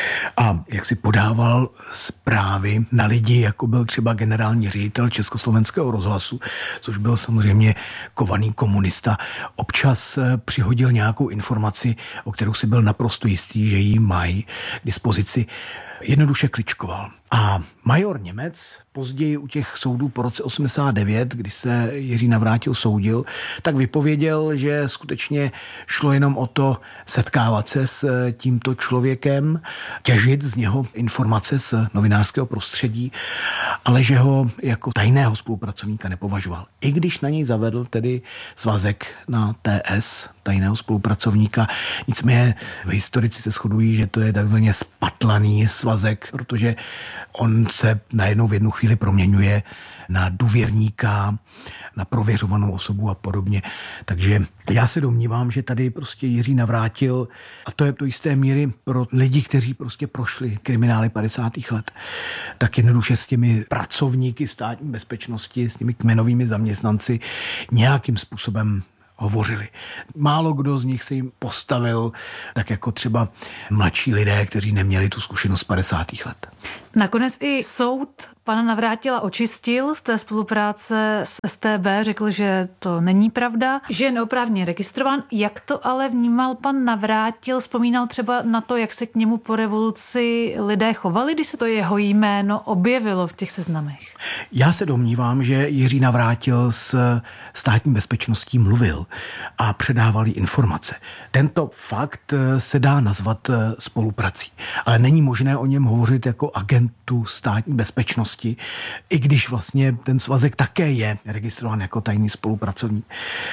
a jak si podával zprávy na lidi, jako byl třeba generální ředitel Československého rozhlasu, což byl samozřejmě kovaný komunista. Občas přihodil nějakou informaci, o kterou si byl naprosto jistý, že ji mají k dispozici. Jednoduše kličkoval. A major Němec později u těch soudů po roce 89, když se Jiří Navrátil soudil, tak vypověděl, že skutečně šlo jenom o to setkávat se s tímto člověkem, těžit z něho informace z novinářského prostředí, ale že ho jako tajného spolupracovníka nepovažoval. I když na něj zavedl tedy svazek na TS, tajného spolupracovníka. Nicméně v historici se shodují, že to je takzvaně spatlaný svazek, protože on se najednou v jednu chvíli proměňuje na důvěrníka, na prověřovanou osobu a podobně. Takže já se domnívám, že tady prostě Jiří Navrátil, a to je do jisté míry pro lidi, kteří prostě prošli kriminály 50. let, tak jednoduše s těmi pracovníky státní bezpečnosti, s těmi kmenovými zaměstnanci nějakým způsobem hovořili. Málo kdo z nich se jim postavil, tak jako třeba mladší lidé, kteří neměli tu zkušenost 50. let. Nakonec i soud pana Navrátila očistil z té spolupráce s StB, řekl, že to není pravda, že je neoprávněně registrován. Jak to ale vnímal pan Navrátil? Vzpomínal třeba na to, jak se k němu po revoluci lidé chovali, když se to jeho jméno objevilo v těch seznamech? Já se domnívám, že Jiří Navrátil s státní bezpečností mluvil a předával jí informace. Tento fakt se dá nazvat spoluprací, ale není možné o něm hovořit jako agentu státní bezpečnosti, i když vlastně ten svazek také je registrován jako tajný spolupracovník.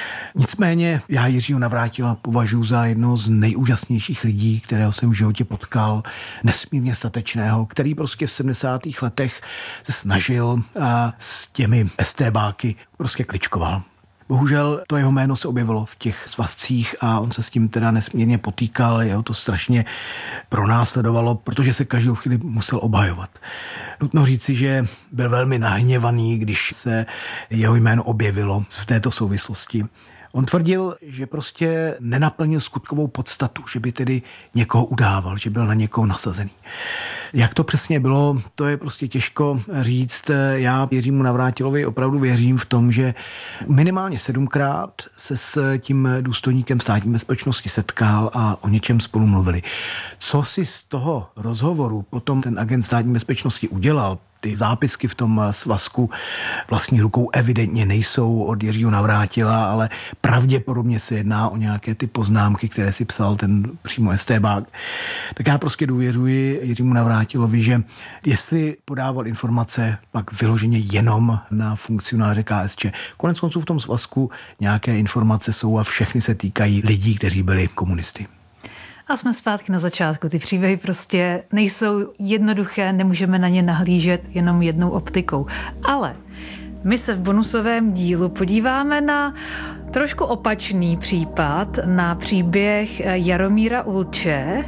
Nicméně já Jiřího Navrátila považuji za jednoho z nejúžasnějších lidí, kterého jsem v životě potkal, nesmírně statečného, který prostě v 70. letech se snažil a s těmi StBáky prostě kličkoval. Bohužel to jeho jméno se objevilo v těch svazcích a on se s tím teda nesmírně potýkal, jeho to strašně pronásledovalo, protože se každou chvíli musel obhajovat. Nutno říci, že byl velmi nahněvaný, když se jeho jméno objevilo v této souvislosti. On tvrdil, že prostě nenaplnil skutkovou podstatu, že by tedy někoho udával, že byl na někoho nasazený. Jak to přesně bylo, to je prostě těžko říct. Já Jiřímu Navrátilovi opravdu věřím v tom, že minimálně 7krát se s tím důstojníkem státní bezpečnosti setkal a o něčem spolu mluvili. Co si z toho rozhovoru potom ten agent státní bezpečnosti udělal, ty zápisky v tom svazku vlastní rukou evidentně nejsou od Jiřího Navrátila, ale pravděpodobně se jedná o nějaké ty poznámky, které si psal ten přímo StBák. Tak já prostě důvěřuji Jiřímu Navrátilovi, že jestli podával informace pak vyloženě jenom na funkcionáře KSČ. Konec konců v tom svazku nějaké informace jsou a všechny se týkají lidí, kteří byli komunisty. A jsme zpátky na začátku. Ty příběhy prostě nejsou jednoduché, nemůžeme na ně nahlížet jenom jednou optikou. Ale my se v bonusovém dílu podíváme na trošku opačný případ, na příběh Jaromíra Ulče.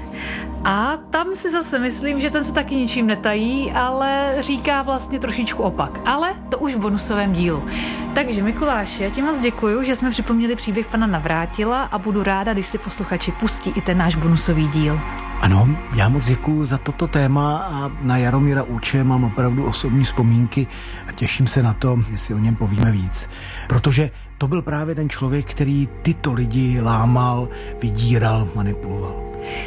A tam si zase myslím, že ten se taky ničím netají, ale říká vlastně trošičku opak. Ale to už v bonusovém dílu. Takže Mikuláši, já ti moc děkuju, že jsme připomněli příběh pana Navrátila a budu ráda, když si posluchači pustí i ten náš bonusový díl. Ano, já moc děkuju za toto téma a na Jaromíra Ulče mám opravdu osobní vzpomínky a těším se na to, že si o něm povíme víc. Protože to byl právě ten člověk, který tyto lidi lámal, vydíral, manipuloval.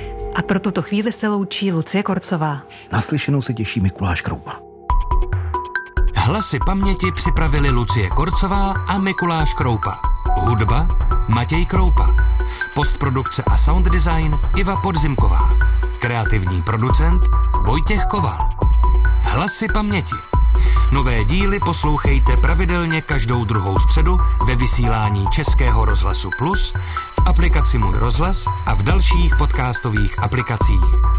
A pro tuto chvíli se loučí Lucie Korcová. Naslyšenou se těší Mikuláš Kroupa. Hlasy paměti připravili Lucie Korcová a Mikuláš Kroupa. Hudba Matěj Kroupa. Postprodukce a sound design Iva Podzimková. Kreativní producent Vojtěch Koval. Hlasy paměti. Nové díly poslouchejte pravidelně každou druhou středu ve vysílání Českého rozhlasu Plus, v aplikaci Můj rozhlas a v dalších podcastových aplikacích.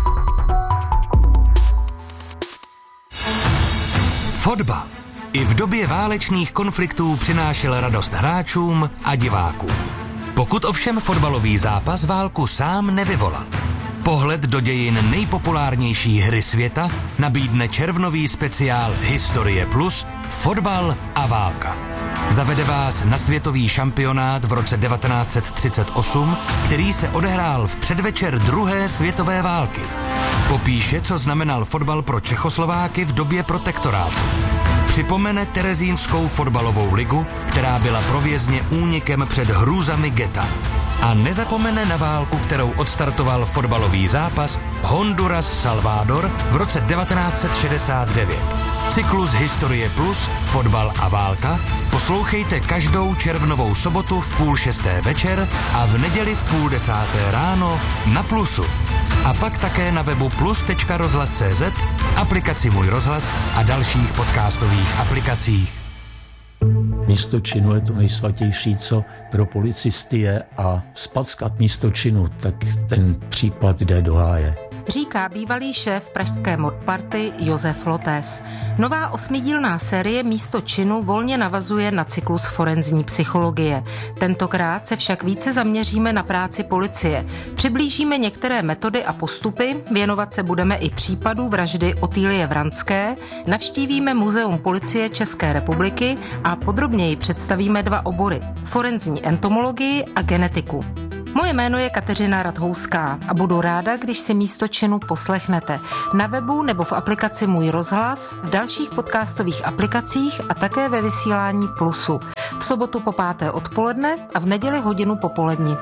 Fotbal i v době válečných konfliktů přinášel radost hráčům a divákům. Pokud ovšem fotbalový zápas válku sám nevyvolal. Pohled do dějin nejpopulárnější hry světa nabídne červnový speciál Historie Plus, Fotbal a válka. Zavede vás na světový šampionát v roce 1938, který se odehrál v předvečer druhé světové války. Popíše, co znamenal fotbal pro Čechoslováky v době protektorátu. Připomene terezínskou fotbalovou ligu, která byla pro vězně únikem před hrůzami geta. A nezapomene na válku, kterou odstartoval fotbalový zápas Honduras-Salvador v roce 1969. Cyklus Historie Plus, fotbal a válka poslouchejte každou červnovou sobotu v 5:30 večer a v neděli v 9:30 ráno na Plusu. A pak také na webu plus.rozhlas.cz, aplikaci Můj rozhlas a dalších podcastových aplikacích. Místo činu je to nejsvatější, co pro policisty je, a vzpackat místo činu, tak ten případ jde do háje. Říká bývalý šéf pražské modparty Josef Lotes. Nová 8dílná série Místo činu volně navazuje na cyklus forenzní psychologie. Tentokrát se však více zaměříme na práci policie. Přiblížíme některé metody a postupy, věnovat se budeme i případu vraždy Otýlie Vranské, navštívíme Muzeum policie České republiky a podrobněji představíme 2 obory: forenzní entomologii a genetiku. Moje jméno je Kateřina Radhouská a budu ráda, když si Místo činu poslechnete na webu nebo v aplikaci Můj rozhlas, v dalších podcastových aplikacích a také ve vysílání Plusu. V sobotu po 5. odpoledne a v neděli hodinu popolední.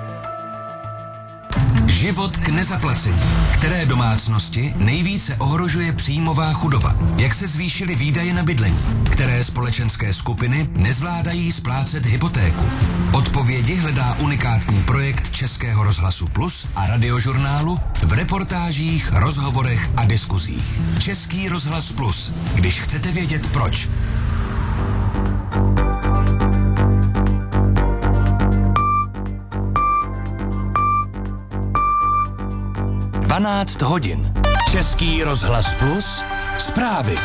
Život k nezaplacení. Které domácnosti nejvíce ohrožuje příjmová chudoba? Jak se zvýšily výdaje na bydlení? Které společenské skupiny nezvládají splácet hypotéku? Odpovědi hledá unikátní projekt Českého rozhlasu Plus a Radiožurnálu v reportážích, rozhovorech a diskuzích. Český rozhlas Plus, když chcete vědět proč. 12 hodin. Český rozhlas Plus. Zprávy.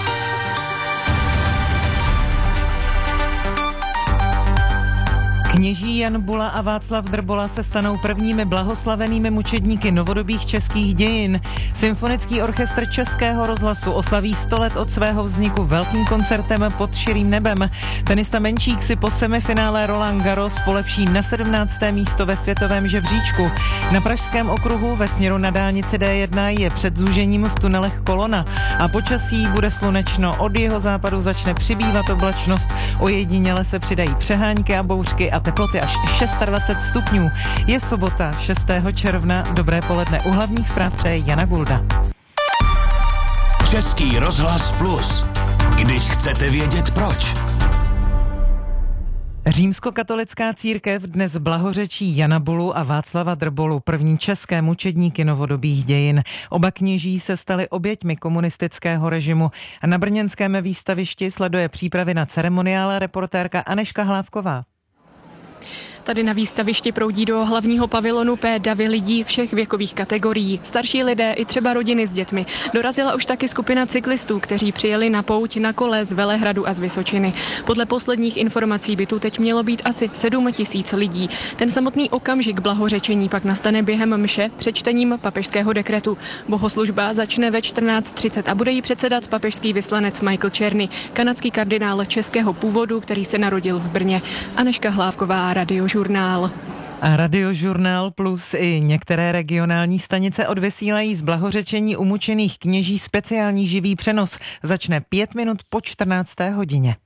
Kněží Jan Bula a Václav Drbola se stanou prvními blahoslavenými mučedníky novodobých českých dějin. Symfonický orchestr Českého rozhlasu oslaví 100 let od svého vzniku velkým koncertem pod širým nebem. Tenista Menčík si po semifinále Roland Garros polepší na 17. místo ve světovém žebříčku. Na Pražském okruhu ve směru na dálnici D1 je před zúžením v tunelech kolona a počasí bude slunečno. Od jihozápadu začne přibývat oblačnost, ojediněle se přidají přehánky a bouřky a teploty až 26 stupňů. Je sobota 6. června. Dobré poledne. U hlavních zpráv přeje Jana Gulda. Český rozhlas Plus. Když chcete vědět proč. Římskokatolická církev dnes blahořečí Jana Bulu a Václava Drbolu, první české mučedníky novodobých dějin. Oba kněží se stali oběťmi komunistického režimu. A na brněnském výstavišti sleduje přípravy na ceremoniál reportérka Anežka Hlávková. Tady na výstavišti proudí do hlavního pavilonu davy lidí všech věkových kategorií. Starší lidé i třeba rodiny s dětmi. Dorazila už taky skupina cyklistů, kteří přijeli na pouť na kole z Velehradu a z Vysočiny. Podle posledních informací by tu teď mělo být asi 7 000 lidí. Ten samotný okamžik blahořečení pak nastane během mše před čtením papežského dekretu. Bohoslužba začne ve 14:30 a bude jí předsedat papežský vyslanec Michael Czerny, kanadský kardinál českého původu, který se narodil v Brně. Anežka Hlávková, Radiožurnál. A Radiožurnál Plus i některé regionální stanice odvysílají z blahořečení umučených kněží speciální živý přenos. Začne 5 minut po 14. hodině.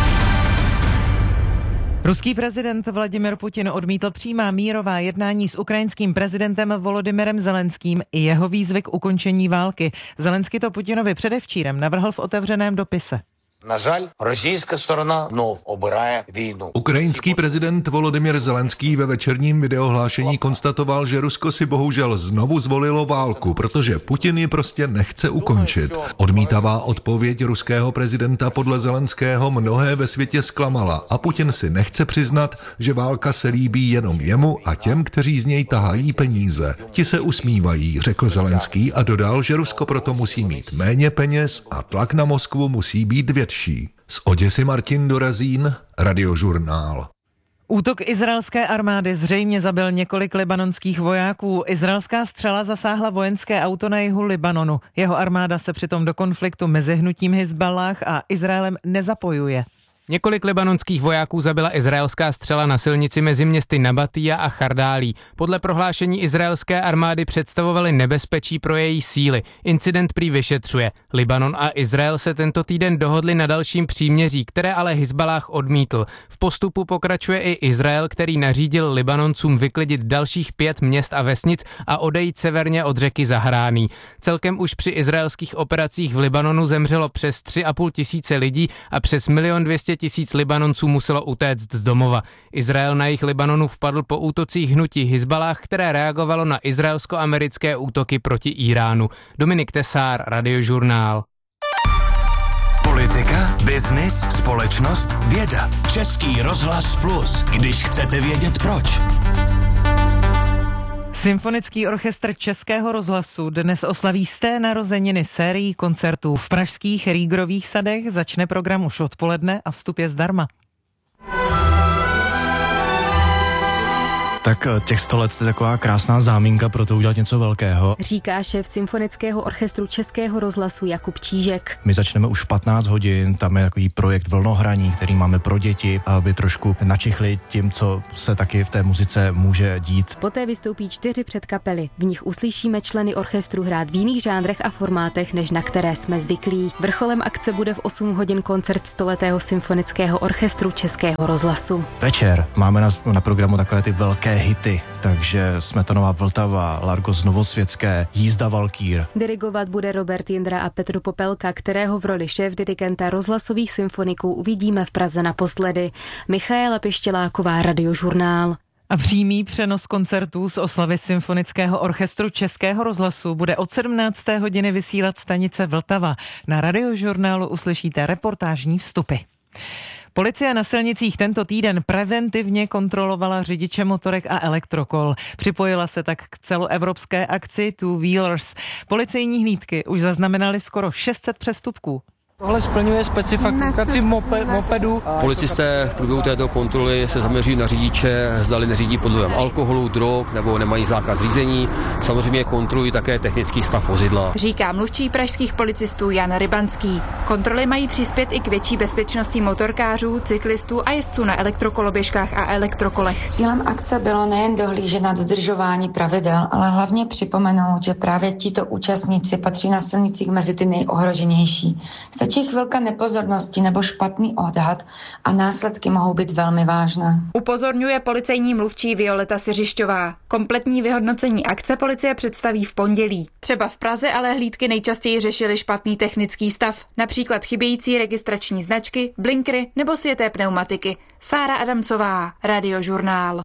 Ruský prezident Vladimir Putin odmítl přímá mírová jednání s ukrajinským prezidentem Volodymyrem Zelenským i jeho výzvy k ukončení války. Zelenský to Putinovi předevčírem navrhl v otevřeném dopise. На жаль, російська сторона знов обирає війну. Ukrajinský prezident Volodymyr Zelenský ve večerním videohlášení konstatoval, že Rusko si bohužel znovu zvolilo válku, protože Putin ji prostě nechce ukončit. Odmítavá odpověď ruského prezidenta podle Zelenského mnohé ve světě zklamala a Putin si nechce přiznat, že válka se líbí jenom jemu a těm, kteří z něj tahají peníze. Ti se usmívají, řekl Zelenský a dodal, že Rusko proto musí mít méně peněz a tlak na Moskvu musí být větší. Z Oděsy Martin Dorazín, Radiožurnál. Útok izraelské armády zřejmě zabil několik libanonských vojáků. Izraelská střela zasáhla vojenské auto na jihu Libanonu. Jeho armáda se přitom do konfliktu mezi hnutím Hizballáh a Izraelem nezapojuje. Několik libanonských vojáků zabila izraelská střela na silnici mezi městy Nabatija a Chardálí. Podle prohlášení izraelské armády představovaly nebezpečí pro její síly. Incident prý vyšetřuje. Libanon a Izrael se tento týden dohodli na dalším příměří, které ale Hizballáh odmítl. V postupu pokračuje i Izrael, který nařídil Libanoncům vyklidit dalších 5 měst a vesnic a odejít severně od řeky Zahrání. Celkem už při izraelských operacích v Libanonu zemřelo přes 3,5 tisíce lidí a přes 1 200 000 Libanonců muselo utéct z domova. Izrael na jih Libanonu vpadl po útocích hnutí Hizballáh, které reagovalo na izraelsko-americké útoky proti Iránu. Dominik Tesár, Radiožurnál. Politika, biznis, společnost, věda. Český rozhlas Plus, když chcete vědět proč. Symfonický orchestr Českého rozhlasu dnes oslaví 100. narozeniny sérií koncertů v pražských Rýgrových sadech. Začne program už odpoledne a vstup je zdarma. Tak těch 100 let je taková krásná záminka pro to udělat něco velkého. Říká šéf Symfonického orchestru Českého rozhlasu Jakub Čížek. My začneme už v 15 hodin, tam je takový projekt Vlnohraní, který máme pro děti, aby trošku načichli tím, co se taky v té muzice může dít. Poté vystoupí 4 předkapely. V nich uslyšíme členy orchestru hrát v jiných žánrech a formátech, než na které jsme zvyklí. Vrcholem akce bude v 8 hodin koncert 100letého Symfonického orchestru Českého rozhlasu. Večer máme na programu takové ty velké hity, takže Smetanová Vltava, Largos Novosvětské, Jízda Valkýr. Dirigovat bude Robert Jindra a Petr Popelka, kterého v roli šéfdirigenta rozhlasových symfoniků uvidíme v Praze naposledy. Michaela Pištěláková, Radiožurnál. A přímý přenos koncertů z oslavy Symfonického orchestru Českého rozhlasu bude od 17. hodiny vysílat stanice Vltava. Na Radiožurnálu uslyšíte reportážní vstupy. Policie na silnicích tento týden preventivně kontrolovala řidiče motorek a elektrokol. Připojila se tak k celoevropské akci Two Wheelers. Policejní hlídky už zaznamenaly skoro 600 přestupků. Tohle splňuje specifikaci mopedu. Policisté v průběhu této kontroly se zaměří na řidiče, zdali neřídí pod vlivem alkoholu, drog nebo nemají zákaz řízení. Samozřejmě kontrolují také technický stav vozidla. Říká mluvčí pražských policistů Jan Rybanský. Kontroly mají přispět i k větší bezpečnosti motorkářů, cyklistů a jezdců na elektrokoloběžkách a elektrokolech. Cílem akce bylo nejen dohlížet na dodržování pravidel, ale hlavně připomenout, že právě tito účastníci patří na silnicích mezi ty nejohroženější. Stačí chvilka nepozornosti nebo špatný odhad a následky mohou být velmi vážné. Upozorňuje policejní mluvčí Violeta Siřišťová. Kompletní vyhodnocení akce policie představí v pondělí. Třeba v Praze ale hlídky nejčastěji řešily špatný technický stav, například chybějící registrační značky, blinkry nebo světé pneumatiky. Sára Adamcová, Radiožurnál.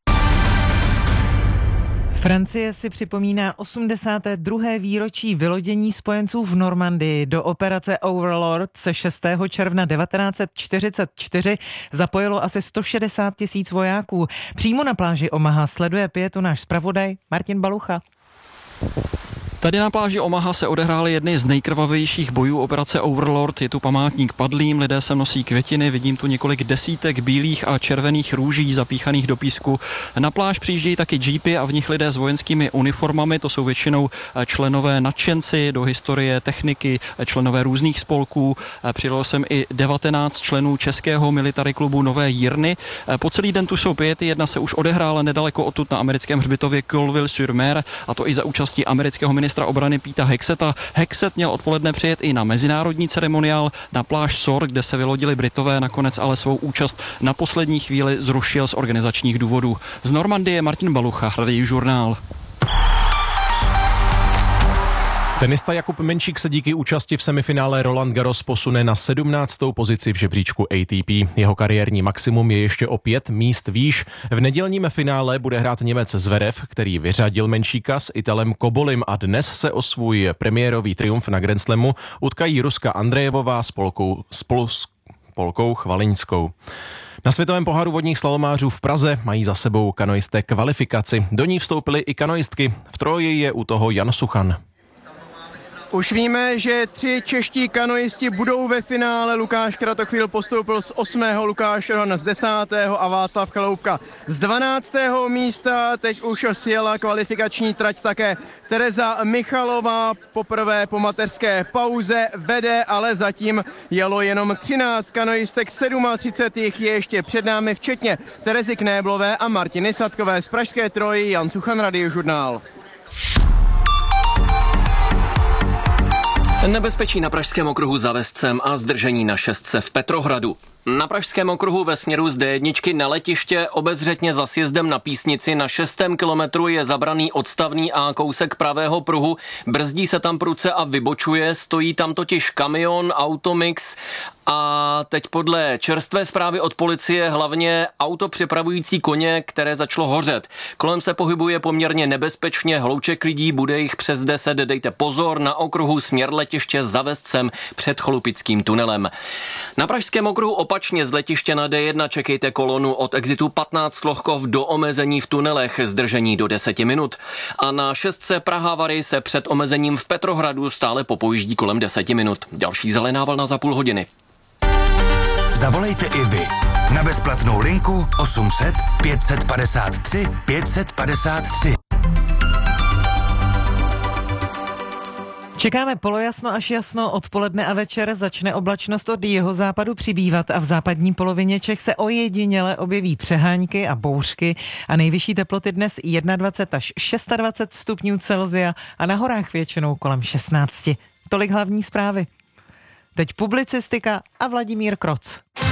Francie si připomíná 82. výročí vylodění spojenců v Normandii. Do operace Overlord se 6. června 1944 zapojilo asi 160 000 vojáků. Přímo na pláži Omaha sleduje pietu náš zpravodaj Martin Balucha. Tady na pláži Omaha se odehrály jedny z nejkrvavějších bojů operace Overlord. Je tu památník padlým, lidé sem nosí květiny, vidím tu několik desítek bílých a červených růží zapíchaných do písku. Na pláž přijíždějí taky jeepy a v nich lidé s vojenskými uniformami, to jsou většinou členové nadšenci do historie techniky, členové různých spolků. Přijelo sem i 19 členů českého military klubu Nové Jirny. Po celý den tu jsou pěty, jedna se už odehrála nedaleko odtud na americkém hřbitově Colville-sur-Mer, a to i za účastí amerického ministra obrany Peta Hexeta. Hexet měl odpoledne přijet i na mezinárodní ceremoniál na pláž Sor, kde se vylodili Britové, nakonec ale svou účast na poslední chvíli zrušil z organizačních důvodů. Z Normandie Martin Balucha, Radiožurnál. Tenista Jakub Menšík se díky účasti v semifinále Roland Garros posune na 17. pozici v žebříčku ATP. Jeho kariérní maximum je ještě o 5 míst výš. V nedělním finále bude hrát Němec Zverev, který vyřadil Menšíka s Italem Kobolim, a dnes se o svůj premiérový triumf na Grand Slamu utkají Ruska Andrejevová s Polkou Chvaliňskou. Na světovém poháru vodních slalomářů v Praze mají za sebou kanoisté kvalifikaci. Do ní vstoupily i kanoistky. V troji je u toho Jan Suchan. Už víme, že 3 čeští kanoisti budou ve finále. Lukáš Kratochvíl postoupil z 8., Lukáš Rohan z 10. a Václav Chaloupka z 12. místa. Teď už sjela kvalifikační trať také Tereza Michalová. Poprvé po mateřské pauze vede, ale zatím jelo jenom 13 kanoistek, 37 jich je ještě před námi, včetně Terezy Knéblové a Martiny Sadkové. Z Pražské Troji Jan Suchan, Radiožurnál. Nebezpečí na Pražském okruhu za Vescem a zdržení na 6 v Petrohradu. Na Pražském okruhu ve směru z D1 na letiště obezřetně za sjezdem na Písnici na 6. kilometru je zabraný odstavný a kousek pravého pruhu. Brzdí se tam prudce a vybočuje, stojí tam totiž kamion, automix a teď podle čerstvé zprávy od policie hlavně auto přepravující koně, které začalo hořet. Kolem se pohybuje poměrně nebezpečně hlouček lidí, bude jich přes 10, dejte pozor, na okruhu směr letiště za Vescem před Cholupickým tunelem. Na Pražském okruhu opačně z letiště na D1 čekejte kolonu od exitu 15 Lochkov do omezení v tunelech, zdržení do 10 minut. A na 6 Praha-Vary se před omezením v Petrohradu stále popojíždí kolem 10 minut. Další zelená vlna za půl hodiny. Zavolejte i vy na bezplatnou linku 800 553 553. Čekáme polojasno až jasno, odpoledne a večer začne oblačnost od jihozápadu přibývat a v západní polovině Čech se ojediněle objeví přehánky a bouřky a nejvyšší teploty dnes 21 až 26 stupňů Celsia a na horách většinou kolem 16. Tolik hlavní zprávy. Teď publicistika a Vladimír Kroc.